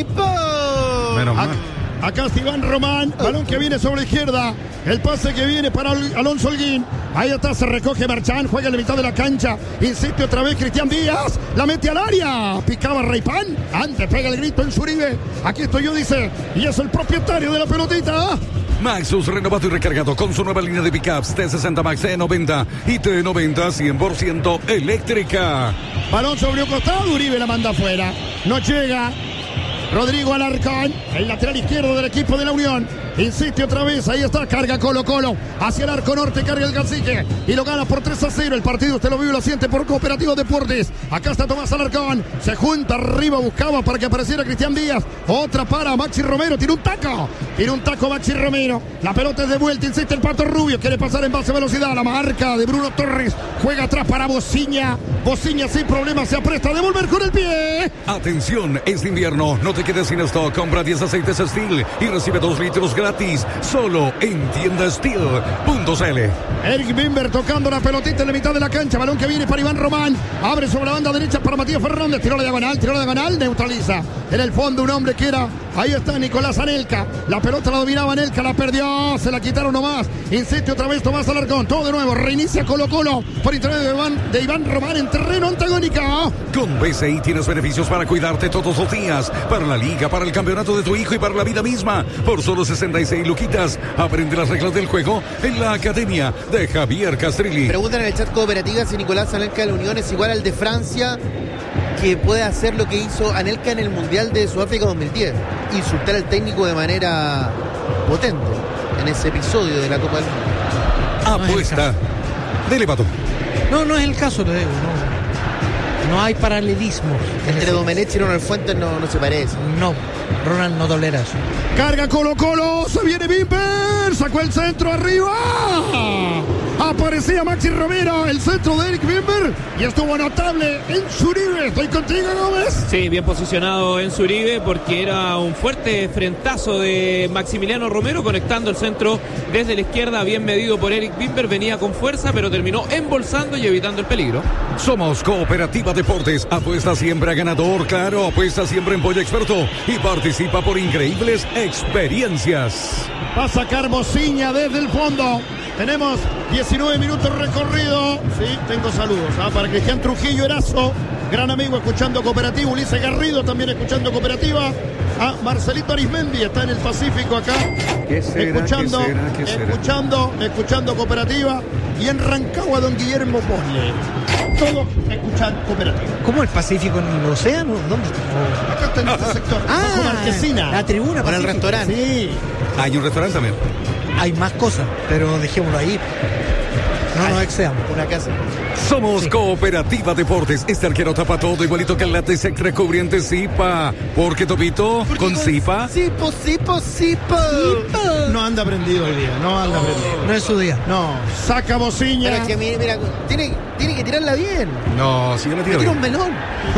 ¡Zipa! Menos mal. Acá está Iván Román, balón que viene sobre la izquierda, el pase que viene para Alonso Holguín, ahí está, se recoge Marchán, juega en la mitad de la cancha, insiste otra vez Cristian Díaz, la mete al área, picaba Reypán, antes pega el grito en Zuribe, aquí estoy yo, dice, y es el propietario de la pelotita. Maxus renovado y recargado con su nueva línea de pickups T sesenta Max E noventa y T noventa cien por ciento eléctrica. Balón sobre un costado, Uribe la manda afuera, no llega. Rodrigo Alarcón, el lateral izquierdo del equipo de la Unión. Insiste otra vez, ahí está, carga Colo Colo. Hacia el arco norte, carga el Cacique. Y lo gana por tres a cero. El partido usted lo vive y lo siente por Cooperativa Deportes. Acá está Tomás Alarcón. Se junta arriba, buscaba para que apareciera Cristian Díaz. Otra para Maxi Romero, tiene un taco. Tiene un taco Maxi Romero. La pelota es de vuelta, insiste el Pato Rubio. Quiere pasar en base a velocidad. La marca de Bruno Torres. Juega atrás para Bociña. Bociña sin problema se apresta a devolver con el pie. Atención, es de invierno. No te quedes sin stock. Compra diez aceites Steel y recibe dos litros gratis. Solo en tienda steel punto c l. Eric Bimber tocando la pelotita en la mitad de la cancha. Balón que viene para Iván Román. Abre sobre la banda derecha para Matías Fernández. Tiró la diagonal, tiró la diagonal. Neutraliza. En el fondo un hombre que era. Ahí está Nicolás Anelka. La pelota la dominaba Anelka. La perdió. Se la quitaron nomás. Insiste otra vez Tomás Alarcón. Todo de nuevo. Reinicia Colo Colo. Por internet de Iván, de Iván Román en terreno antagónico. Con B C I tienes beneficios para cuidarte todos los días. Para la liga, para el campeonato de tu hijo y para la vida misma. Por solo sesenta y seis luquitas. Aprende las reglas del juego en la academia de Javier Castrilli. Preguntan en el chat Cooperativa si Nicolás Anelka de la Unión es igual al de Francia, que puede hacer lo que hizo Anelka en el Mundial de Sudáfrica dos mil diez. Insultar al técnico de manera potente en ese episodio de la Copa del Mundo. Apuesta. Dele, Pato. No, no es el caso, te digo. No, no hay paralelismo. Entre Domenech y Ronald Fuentes no, no se parece. No, Ronald no tolera eso. Carga Colo Colo, se viene Bimber, sacó el centro arriba. Aparecía Maxi Romero, el centro de Eric Bimber, y estuvo notable en Zuribe. Estoy contigo, Gómez. Sí, bien posicionado en Zuribe porque era un fuerte frentazo de Maximiliano Romero conectando el centro desde la izquierda, bien medido por Eric Bimber, venía con fuerza pero terminó embolsando y evitando el peligro. Somos Cooperativa Deportes, apuesta siempre a ganador, claro, apuesta siempre en Polla Experto y participa por increíbles experiencias. Va a sacar Bociña desde el fondo. Tenemos diecinueve minutos recorrido. Sí, tengo saludos. ¿ah? Para Cristian Trujillo Erazo. gran amigo escuchando Cooperativa. Ulises Garrido también escuchando Cooperativa. Ah, Marcelito Arismendi está en el Pacífico acá. ¿Qué será, escuchando, qué será, qué será? escuchando, escuchando Cooperativa. Y en Rancagua, don Guillermo Posle. Todo escuchando Cooperativa. ¿Cómo el Pacífico en el océano? ¿Dónde está? Acá está en este sector. Ah, bajo Marquesina. la tribuna Para el Pacífico. restaurante. Sí. Hay un restaurante también. Hay más cosas, pero dejémoslo ahí. No nos excedamos. Una casa. Somos Sí. Cooperativa Deportes. Este arquero tapa todo igualito que el látex extra cubriente Zipa. ¿Por qué, Topito? ¿Con Zipa? Sipo, sipo, sipo. No anda prendido hoy día. No anda prendido. No es su día. No. Saca bociña. Pero es que mira, mira, tiene, tiene que tirarla bien. No, si yo la Le tiro tira bien. un melón.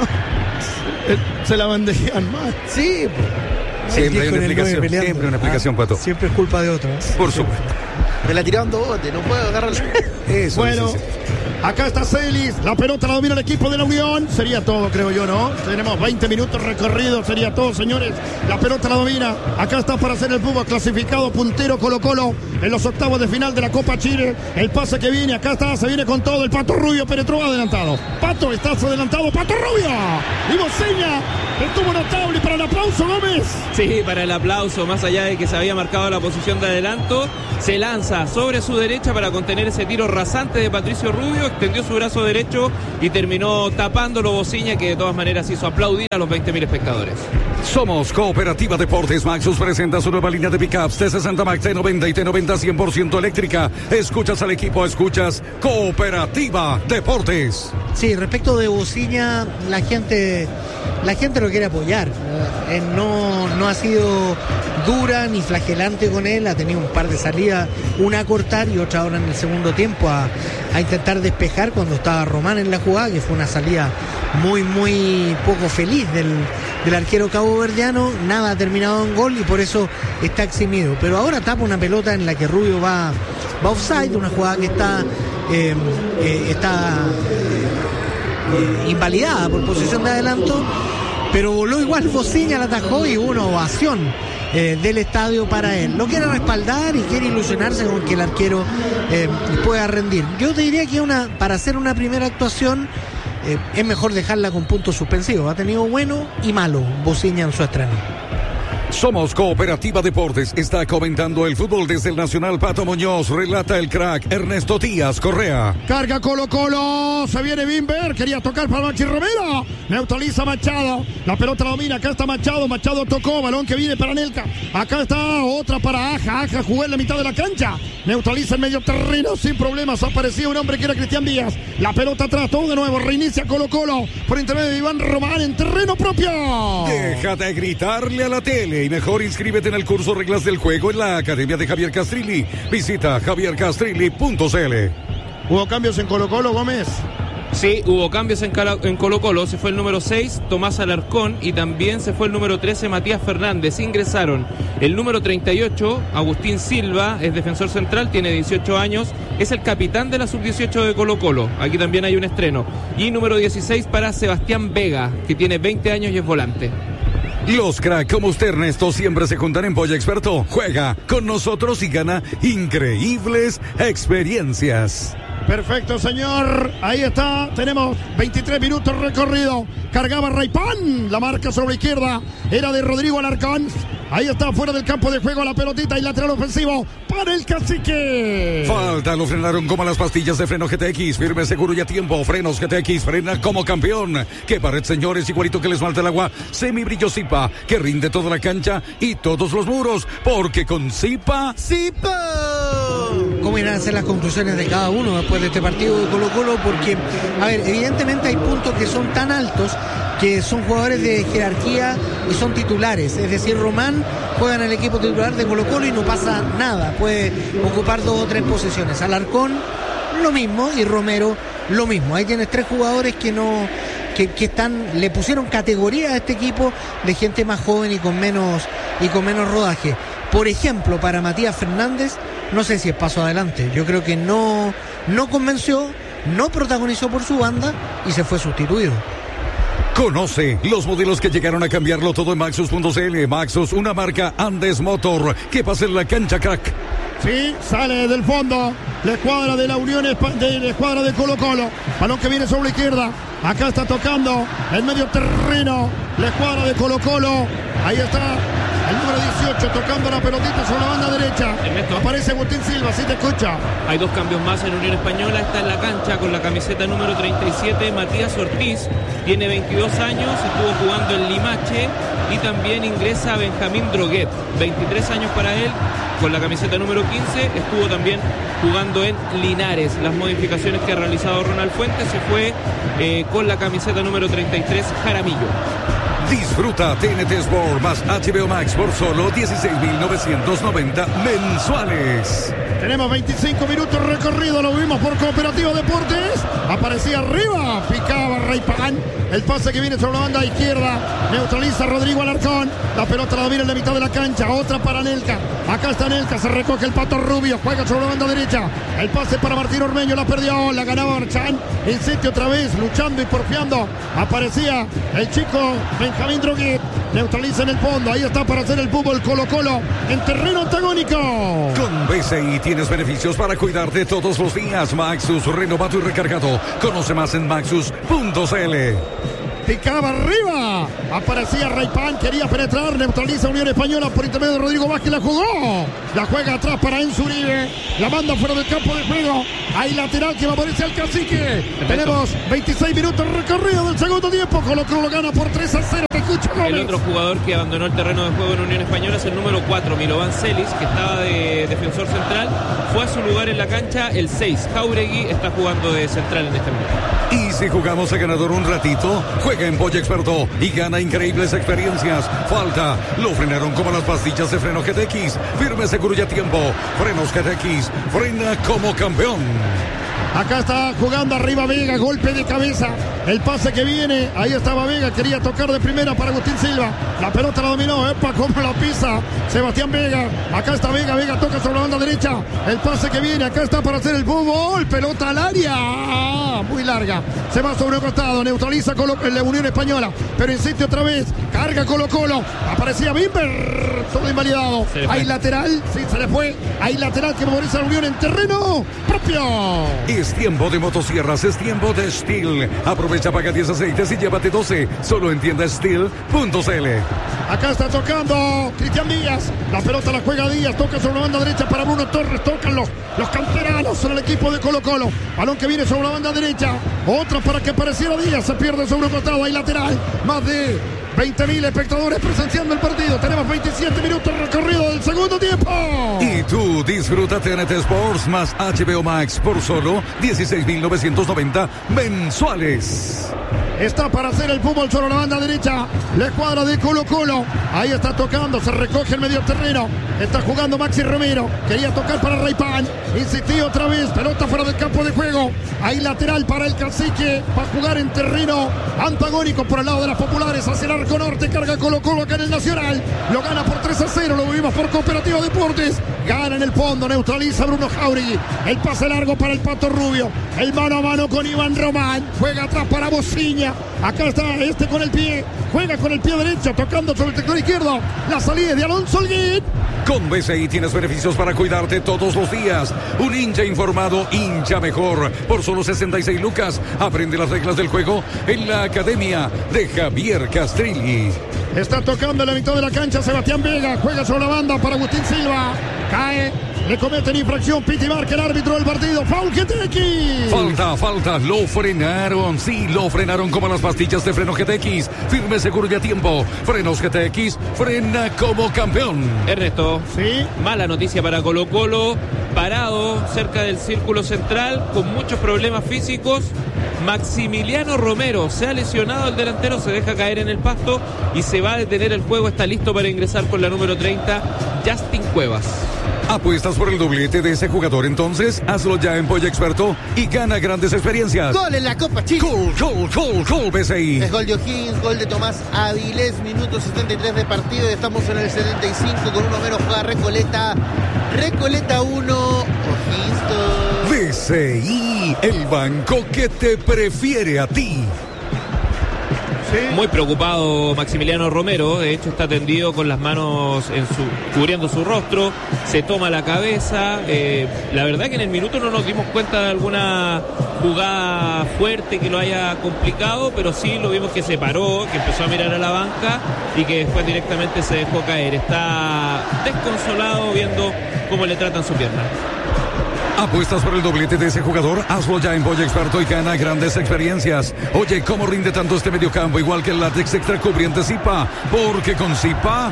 Se la bandejean más. Sí. Siempre hay Con una el nueve explicación. peleando. Siempre una explicación, Ah, Pato. Siempre es culpa de otro. ¿eh? Por supuesto. Me la tiraban dos botes, no puedo agarrarla. Eso, Bueno, sí, sí, sí. acá está Celis, la pelota la domina el equipo de la Unión. Sería todo, creo yo, ¿no? Tenemos veinte minutos recorridos, sería todo, señores. La pelota la domina. Acá está para hacer el Puma clasificado puntero Colo Colo en los octavos de final de la Copa Chile. El pase que viene, acá está, se viene con todo. El Pato Rubio penetró adelantado. Pato, estás adelantado, Pato Rubio. Y Boceña, estuvo notable para el aplauso, Gómez. Sí, para el aplauso, más allá de que se había marcado la posición de adelanto, se lanza sobre su derecha para contener ese tiro rasante de Patricio Rubio, extendió su brazo derecho y terminó tapándolo Bociña, que de todas maneras hizo aplaudir a los veinte mil espectadores. Somos Cooperativa Deportes. Maxus presenta su nueva línea de pickups T sesenta Max, T noventa y T noventa cien por ciento eléctrica. Escuchas al equipo, escuchas Cooperativa Deportes. Sí, respecto de Bociña, la gente, la gente lo quiere apoyar. Eh, no, no ha sido dura ni flagelante con él, ha tenido un par de salidas, una a cortar y otra ahora en el segundo tiempo a, a intentar despejar cuando estaba Román en la jugada, que fue una salida muy, muy poco feliz del, del arquero caboverdiano. Nada ha terminado en gol y por eso está eximido. Pero ahora tapa una pelota en la que Rubio va, va offside, una jugada que está, eh, eh, está eh, invalidada por posición de adelanto, pero voló igual Bociña, la atajó y hubo una ovación eh, del estadio para él. Lo quiere respaldar y quiere ilusionarse con que el arquero eh, pueda rendir. Yo te diría que una para hacer una primera actuación eh, es mejor dejarla con puntos suspensivos. Ha tenido bueno y malo Bociña en su estreno. Somos Cooperativa Deportes. Está comentando el fútbol desde el Nacional Pato Muñoz. Relata el crack Ernesto Díaz Correa. Carga Colo Colo, se viene Bimber, quería tocar para Machi Romero, neutraliza Machado, la pelota la domina, acá está Machado, Machado tocó, balón que viene para Nelca, acá está otra para Aja, Aja jugó en la mitad de la cancha, neutraliza el medio terreno sin problemas, aparecía un hombre que era Cristian Díaz, la pelota atrás, todo de nuevo, reinicia Colo Colo, por intermedio de Iván Román en terreno propio. Deja de gritarle a la tele y mejor inscríbete en el curso Reglas del Juego en la Academia de Javier Castrilli. Visita javier castrilli punto c l. ¿Hubo cambios en Colo Colo, Gómez? Sí, hubo cambios en, Cala, en Colo Colo. Se fue el número seis, Tomás Alarcón, y también se fue el número trece, Matías Fernández. Ingresaron el número treinta y ocho, Agustín Silva, es defensor central, tiene dieciocho años, es el capitán de la sub dieciocho de Colo Colo. Aquí también hay un estreno. Y número dieciséis para Sebastián Vega, que tiene veinte años y es volante. Los crack como usted, Ernesto, siempre se juntan en Polla Experto. Juega con nosotros y gana increíbles experiencias. Perfecto, señor. Ahí está. Tenemos veintitrés minutos recorrido. Cargaba Raypan. La marca sobre la izquierda era de Rodrigo Alarcón. Ahí está, fuera del campo de juego la pelotita y lateral ofensivo para el Cacique. Falta, lo frenaron como las pastillas de freno G T X. Firme, seguro y a tiempo. Frenos G T X, frena como campeón. Que pared, señores, igualito que les falta el agua. Semibrillo Zipa, que rinde toda la cancha y todos los muros. Porque con Zipa... ¡Zipa! ¿Cómo irán a ser las conclusiones de cada uno después de este partido de Colo Colo? Porque, a ver, evidentemente hay puntos que son tan altos que son jugadores de jerarquía y son titulares. Es decir, Román juega en el equipo titular de Colo Colo y no pasa nada. Puede ocupar dos o tres posiciones. Alarcón, lo mismo, y Romero, lo mismo. Ahí tienes tres jugadores que no... Que, que están, le pusieron categoría a este equipo de gente más joven y con menos y con menos rodaje. Por ejemplo, para Matías Fernández, no sé si es paso adelante. Yo creo que no, no convenció, no protagonizó por su banda y se fue sustituido. Conoce los modelos que llegaron a cambiarlo todo en Maxus punto c l. Maxus, una marca Andes Motor. Que pase en la cancha, crack. Sí, sale del fondo la escuadra de la Unión, de la escuadra de Colo Colo. Balón que viene sobre la izquierda. Acá está tocando el medio terreno. La escuadra de Colo Colo. Ahí está el número dieciocho tocando la pelotita sobre la banda derecha. Aparece Agustín Silva, si te escucha. Hay dos cambios más en Unión Española. Está en la cancha con la camiseta número treinta y siete, Matías Ortiz. Tiene veintidós años, estuvo jugando en Limache. Y también ingresa Benjamín Droguet, veintitrés años para él, con la camiseta número quince. Estuvo también jugando en Linares. Las modificaciones que ha realizado Ronald Fuentes, se fue eh, con la camiseta número treinta y tres, Jaramillo. Disfruta T N T Sport más H B O Max por solo dieciséis mil novecientos noventa mensuales. Tenemos veinticinco minutos recorrido, lo vimos por Cooperativa Deportes. Aparecía arriba, picaba Raypan. El pase que viene sobre la banda izquierda, neutraliza Rodrigo Alarcón. La pelota la domina en la mitad de la cancha, otra para Nelka. Acá está Nelka, se recoge el Pato Rubio, juega sobre la banda derecha. El pase para Martín Ormeño, la perdió, la ganaba Archan. Insiste otra vez, luchando y porfiando. Aparecía el chico Benjamín Droguet. Neutraliza en el fondo, ahí está para hacer el fútbol Colo Colo en terreno antagónico. Con B C I tienes beneficios para cuidarte todos los días. Maxus, renovado y recargado. Conoce más en maxus punto c l. Picaba arriba, aparecía Raypan, quería penetrar, neutraliza Unión Española por intermedio de Rodrigo Vázquez, la jugó, la juega atrás para Enzo Uribe, la manda fuera del campo de juego, hay lateral que va a ponerse al cacique. Perfecto. Tenemos veintiséis minutos recorrido del segundo tiempo, Colo Colo lo gana por tres a cero. El otro jugador que abandonó el terreno de juego en Unión Española es el número cuatro, Milovan Celis, que estaba de defensor central, fue a su lugar en la cancha el seis, Jauregui, está jugando de central en este momento. Y si jugamos a ganador un ratito, juega en Polla Experto y gana increíbles experiencias. Falta, lo frenaron como las pastillas de freno G T X. Firme, seguro y a tiempo. Frenos G T X, frena como campeón. Acá está jugando arriba Vega, golpe de cabeza. El pase que viene, ahí estaba Vega, quería tocar de primera para Agustín Silva. La pelota la dominó, epa, como la pisa Sebastián Vega. Acá está Vega, Vega toca sobre la banda derecha. El pase que viene, acá está para hacer el fútbol. Pelota al área, ah, muy larga. Se va sobre un costado, neutraliza Colo, la Unión Española, pero insiste otra vez. Carga Colo Colo, aparecía Bimber, todo invalidado. Hay lateral, sí, se le fue. Hay lateral que favorece a la Unión en terreno propio. Es tiempo de motosierras, es tiempo de Steel. Aprovecha, paga diez aceites y llévate doce. Solo en tienda steel punto c l. Acá está tocando Cristian Díaz. La pelota la juega Díaz, toca sobre la banda derecha para Bruno Torres. Tocan los, los canteranos en el equipo de Colo Colo. Balón que viene sobre la banda derecha. Otra para que apareciera Díaz. Se pierde sobre un costado. Hay lateral. Más de veinte mil espectadores presenciando el partido. Tenemos veintisiete minutos recorrido del segundo tiempo. Y tú disfruta T N T Sports más H B O Max por solo dieciséis mil novecientos noventa mensuales. Está para hacer el fútbol sobre la banda derecha. La escuadra de Colo Colo. Ahí está tocando, se recoge el medio terreno. Está jugando Maxi Romero. Quería tocar para Raypan. Insistió otra vez. Pelota fuera del campo de juego. Hay lateral para el cacique. Va a jugar en terreno antagónico por el lado de las populares. Hacia el arco norte. Carga Colo Colo acá en el Nacional. Lo gana por tres a cero. Lo vimos por Cooperativa Deportes. Gana en el fondo. Neutraliza Bruno Jauregui. El pase largo para el Pato Rubio. El mano a mano con Iván Román. Juega atrás para Bociña. Acá está este con el pie. Juega con el pie derecho. Tocando sobre el teclado izquierdo. La salida de Alonso Holguín. Con B C I tienes beneficios para cuidarte todos los días. Un hincha informado, hincha mejor. Por solo sesenta y seis lucas. Aprende las reglas del juego en la academia de Javier Castrilli. Está tocando en la mitad de la cancha Sebastián Vega. Juega sobre la banda para Agustín Silva. Cae. Le cometen infracción. Piti marca el árbitro del partido. Foul G T X. Falta, falta. Lo frenaron. Sí, lo frenaron como las pastillas de freno G T X. Firme, seguro y a tiempo. Frenos G T X. Frena como campeón. Ernesto. Sí. Mala noticia para Colo Colo. Parado cerca del círculo central con muchos problemas físicos. Maximiliano Romero se ha lesionado, el delantero se deja caer en el pasto y se va a detener el juego. Está listo para ingresar con la número treinta, Justin Cuevas. ¿Apuestas por el doblete de ese jugador? Entonces hazlo ya en Polla Experto y gana grandes experiencias. Gol en la Copa Chile. Gol, gol, gol, gol, B C I. Es gol de O'Higgins, gol de Tomás Avilés, minuto setenta y tres de partido y estamos en el setenta y cinco con uno menos. Juega Recoleta. Recoleta uno, O'Higgins dos. B C I, el banco que te prefiere a ti. Sí. Muy preocupado Maximiliano Romero, de hecho está tendido con las manos en su, cubriendo su rostro, se toma la cabeza. Eh, la verdad que en el minuto no nos dimos cuenta de alguna jugada fuerte que lo haya complicado, pero sí lo vimos que se paró, que empezó a mirar a la banca y que después directamente se dejó caer. Está desconsolado viendo cómo le tratan su pierna. ¿Apuestas por el doblete de ese jugador? Hazlo ya en Boya Experto y gana grandes experiencias. Oye, ¿cómo rinde tanto este mediocampo? Igual que el látex extra cubriente Zipa. Porque con Zipa...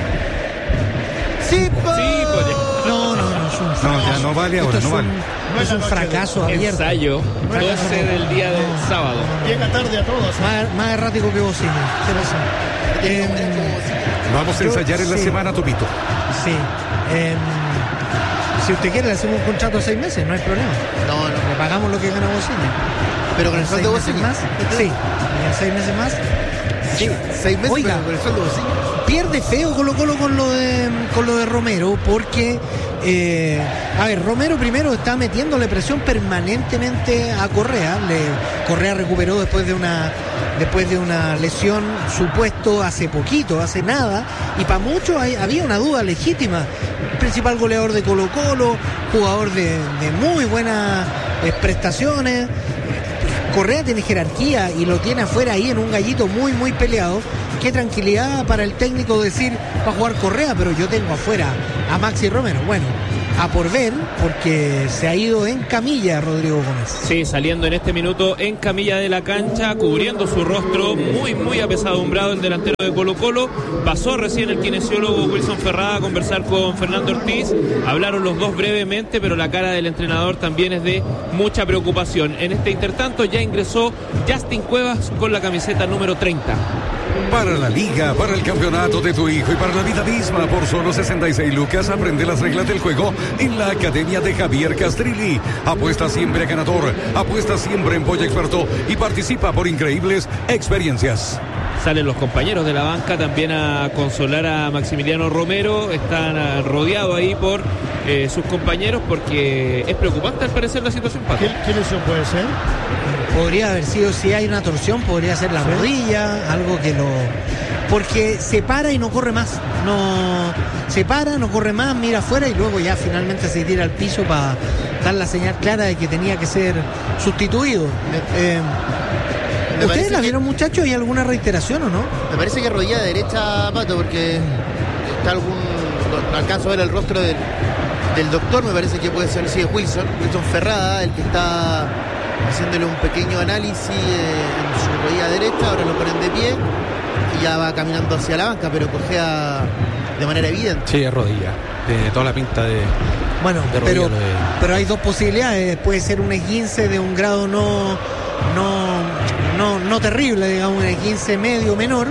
¡Zipa! Sí, pues ya. No, no, no, es un fracaso. No, ya no vale ahora, Esto no es vale. un, es un fracaso abierto. Ensayo, doce del día del sábado. Llega tarde a todos. Más, más errático que Bocini. ¿Qué pasa? Eh, Vamos a yo- ensayar en la sí. semana, Topito. Sí. Eh, si usted quiere, le hacemos un contrato a seis meses, no hay problema. No, no. Le pagamos lo que gana Bocini. Pero con el ¿Seis sueldo de meses Bocini. más? Sí. ¿Y en seis meses más? Sí, seis meses, Oiga. pero con el sueldo de Bocini. Pierde feo Colo Colo con lo de con lo de Romero porque eh, a ver, Romero primero está metiéndole presión permanentemente a Correa. Le, Correa recuperó después de una después de una lesión supuesto hace poquito, hace nada, y para muchos hay- había una duda legítima. Principal goleador de Colo Colo, jugador de, de muy buenas eh, prestaciones. Correa tiene jerarquía y lo tiene afuera ahí en un gallito muy muy peleado. Qué tranquilidad para el técnico decir va a jugar Correa, pero yo tengo afuera a Maxi Romero. Bueno, a por ver, porque se ha ido en camilla Rodrigo Gómez. Sí, saliendo en este minuto en camilla de la cancha, cubriendo su rostro, muy, muy apesadumbrado el delantero de Colo Colo. Pasó recién el kinesiólogo Wilson Ferrada a conversar con Fernando Ortiz. Hablaron los dos brevemente, pero la cara del entrenador también es de mucha preocupación. En este intertanto ya ingresó Justin Cuevas con la camiseta número treinta. Para la liga, para el campeonato de tu hijo y para la vida misma, por solo sesenta y seis lucas, aprende las reglas del juego en la Academia de Javier Castrilli. Apuesta siempre a ganador, apuesta siempre en Boya Experto y participa por increíbles experiencias. Salen los compañeros de la banca también a consolar a Maximiliano Romero. Están ah, rodeados ahí por eh, sus compañeros porque es preocupante al parecer la situación, Pato. ¿Qué, qué lesión puede ser? Podría haber sido, si hay una torsión, podría ser la rodilla, algo que lo... Porque se para y no corre más. No se para, no corre más, mira afuera y luego ya finalmente se tira al piso para dar la señal clara de que tenía que ser sustituido. Eh, Me ¿Ustedes parece la que- vieron, muchachos? ¿Hay alguna reiteración o no? Me parece que rodilla derecha, Pato, porque está algún. No alcanzo a ver el rostro del, del doctor, me parece que puede ser, sí, es Wilson, Wilson Ferrada, el que está haciéndole un pequeño análisis eh, en su rodilla derecha, ahora lo ponen de pie y ya va caminando hacia la banca, pero cojea de manera evidente. Sí, es rodilla. Tiene toda la pinta de. Bueno, De rodilla pero, lo de- pero hay dos posibilidades. Puede ser un esguince de un grado no, no, no, no terrible, digamos, un esguince medio menor.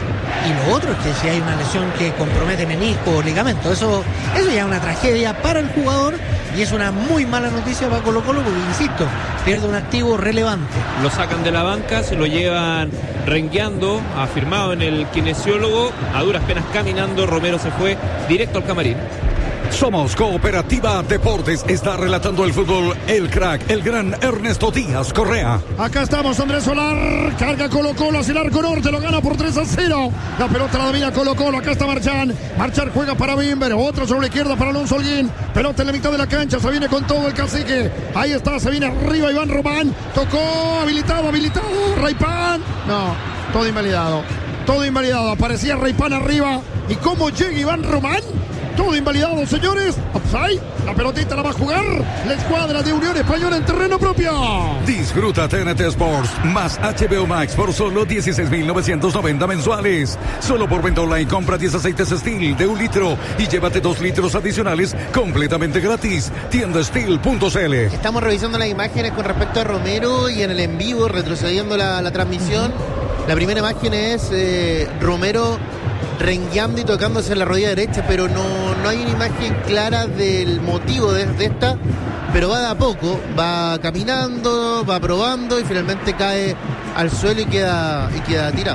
Y lo otro es que si hay una lesión que compromete menisco o ligamento, eso, eso ya es una tragedia para el jugador y es una muy mala noticia para Colo Colo porque, insisto, pierde un activo relevante. Lo sacan de la banca, se lo llevan rengueando, afirmado en el kinesiólogo, a duras penas caminando. Romero se fue directo al camarín. Somos Cooperativa Deportes. Está relatando el fútbol el crack, el gran Ernesto Díaz Correa. Acá estamos, Andrés Solar. Carga Colo Colo hacia el arco norte. Lo gana por tres a cero. La pelota la domina Colo Colo. Acá está Marchán. Marchán juega para Bimber. Otro sobre la izquierda para Alonso Holguín. Pelota en la mitad de la cancha. Se viene con todo el cacique. Ahí está. Se viene arriba Iván Román. Tocó. Habilitado, habilitado. Raypan. No, todo invalidado. Todo invalidado. Aparecía Raypan arriba. ¿Y cómo llega Iván Román? Todo invalidado, señores. Offside. La pelotita la va a jugar la escuadra de Unión Española en terreno propio. Disfruta T N T Sports más H B O Max por solo dieciséis mil novecientos noventa mensuales. Solo por venta online compra diez aceites Steel de un litro y llévate dos litros adicionales completamente gratis. Tienda steel punto c l. Estamos revisando las imágenes con respecto a Romero y en el en vivo, retrocediendo la, la transmisión. La primera imagen es eh, Romero rengueando y tocándose en la rodilla derecha, pero no, no hay una imagen clara del motivo de, de esta, pero va de a poco, va caminando, va probando y finalmente cae al suelo y queda, y queda tirado.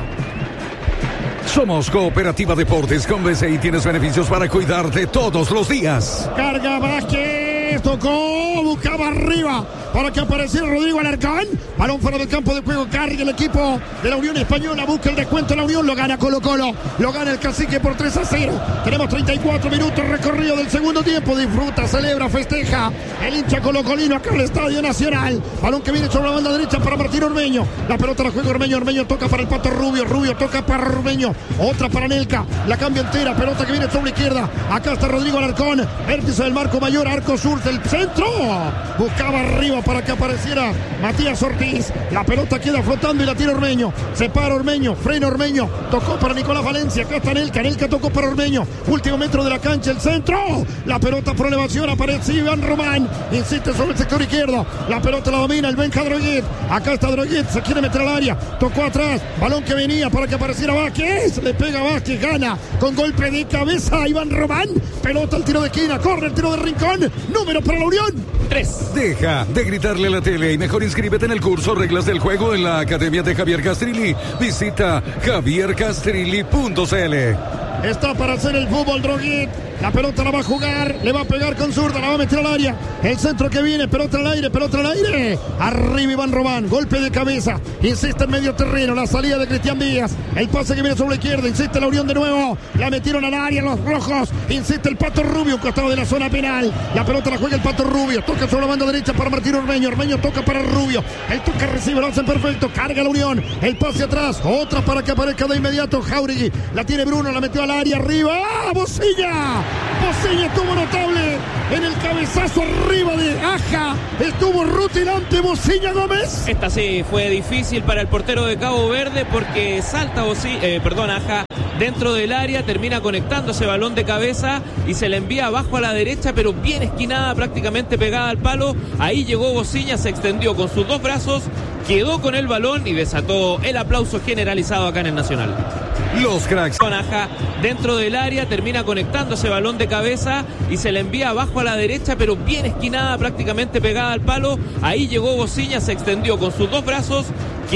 Somos Cooperativa Deportes. Con B C I tienes beneficios para cuidarte todos los días. Carga Vázquez. Vázquez tocó, buscaba arriba para que apareciera Rodrigo Alarcón. Balón fuera del campo de juego, carga el equipo de la Unión Española, busca el descuento de la Unión, lo gana Colo Colo, lo gana el Cacique por tres a cero. Tenemos treinta y cuatro minutos recorrido del segundo tiempo, disfruta, celebra, festeja el hincha colocolino acá en el Estadio Nacional. Balón que viene sobre la banda derecha para Martín Ormeño, la pelota la juega Ormeño, Ormeño toca para el Pato Rubio, Rubio toca para Ormeño, otra para Nelca, la cambia entera, pelota que viene sobre la izquierda, acá está Rodrigo Alarcón, vértice del marco mayor, arco sur del centro, buscaba arriba para que apareciera Matías Ortiz, la pelota queda flotando y la tira Ormeño, se para Ormeño, frena Ormeño, tocó para Nicolás Valencia, acá está Nelca, Nelca tocó para Ormeño, último metro de la cancha, el centro, la pelota por elevación, aparece Iván Román, insiste sobre el sector izquierdo, la pelota la domina el Benja Droguet, acá está Droguet, se quiere meter al área, tocó atrás, balón que venía para que apareciera Vázquez, le pega Vázquez, gana con golpe de cabeza a Iván Román, pelota al tiro de esquina, corre el tiro de rincón, número para la Unión. Tres. Deja de gritarle a la tele y mejor inscríbete en el curso Reglas del Juego en la Academia de Javier Castrilli. Visita javier castrilli punto c l. Está para hacer el fútbol Droguet. La pelota la va a jugar, le va a pegar con zurda, la va a meter al área. El centro que viene, pelota al aire, pelota al aire. Arriba Iván Román, golpe de cabeza. Insiste en medio terreno, la salida de Cristian Díaz. El pase que viene sobre la izquierda, insiste la Unión de nuevo. La metieron al área los rojos. Insiste el Pato Rubio, un costado de la zona penal. La pelota la juega el Pato Rubio. Toca sobre la banda derecha para Martín Ormeño. Ormeño toca para Rubio. El toca recibe, lo hace perfecto. Carga la Unión. El pase atrás. Otra para que aparezca de inmediato Jauregui. La tiene Bruno, la metió al área arriba. ¡Ah, Bocilla! Bocilla estuvo notable en el cabezazo arriba de Aja. Estuvo rutilante Bocilla Gómez. Esta sí fue difícil para el portero de Cabo Verde porque salta Bocilla, eh, perdón, Aja dentro del área, termina conectando ese balón de cabeza y se le envía abajo a la derecha, pero bien esquinada, prácticamente pegada al palo. Ahí llegó Bocilla, se extendió con sus dos brazos, quedó con el balón y desató el aplauso generalizado acá en el Nacional. Los cracks. Aja dentro del área, termina conectando ese balón de cabeza y se le envía abajo a la derecha, pero bien esquinada, prácticamente pegada al palo. Ahí llegó Bocilla, se extendió con sus dos brazos,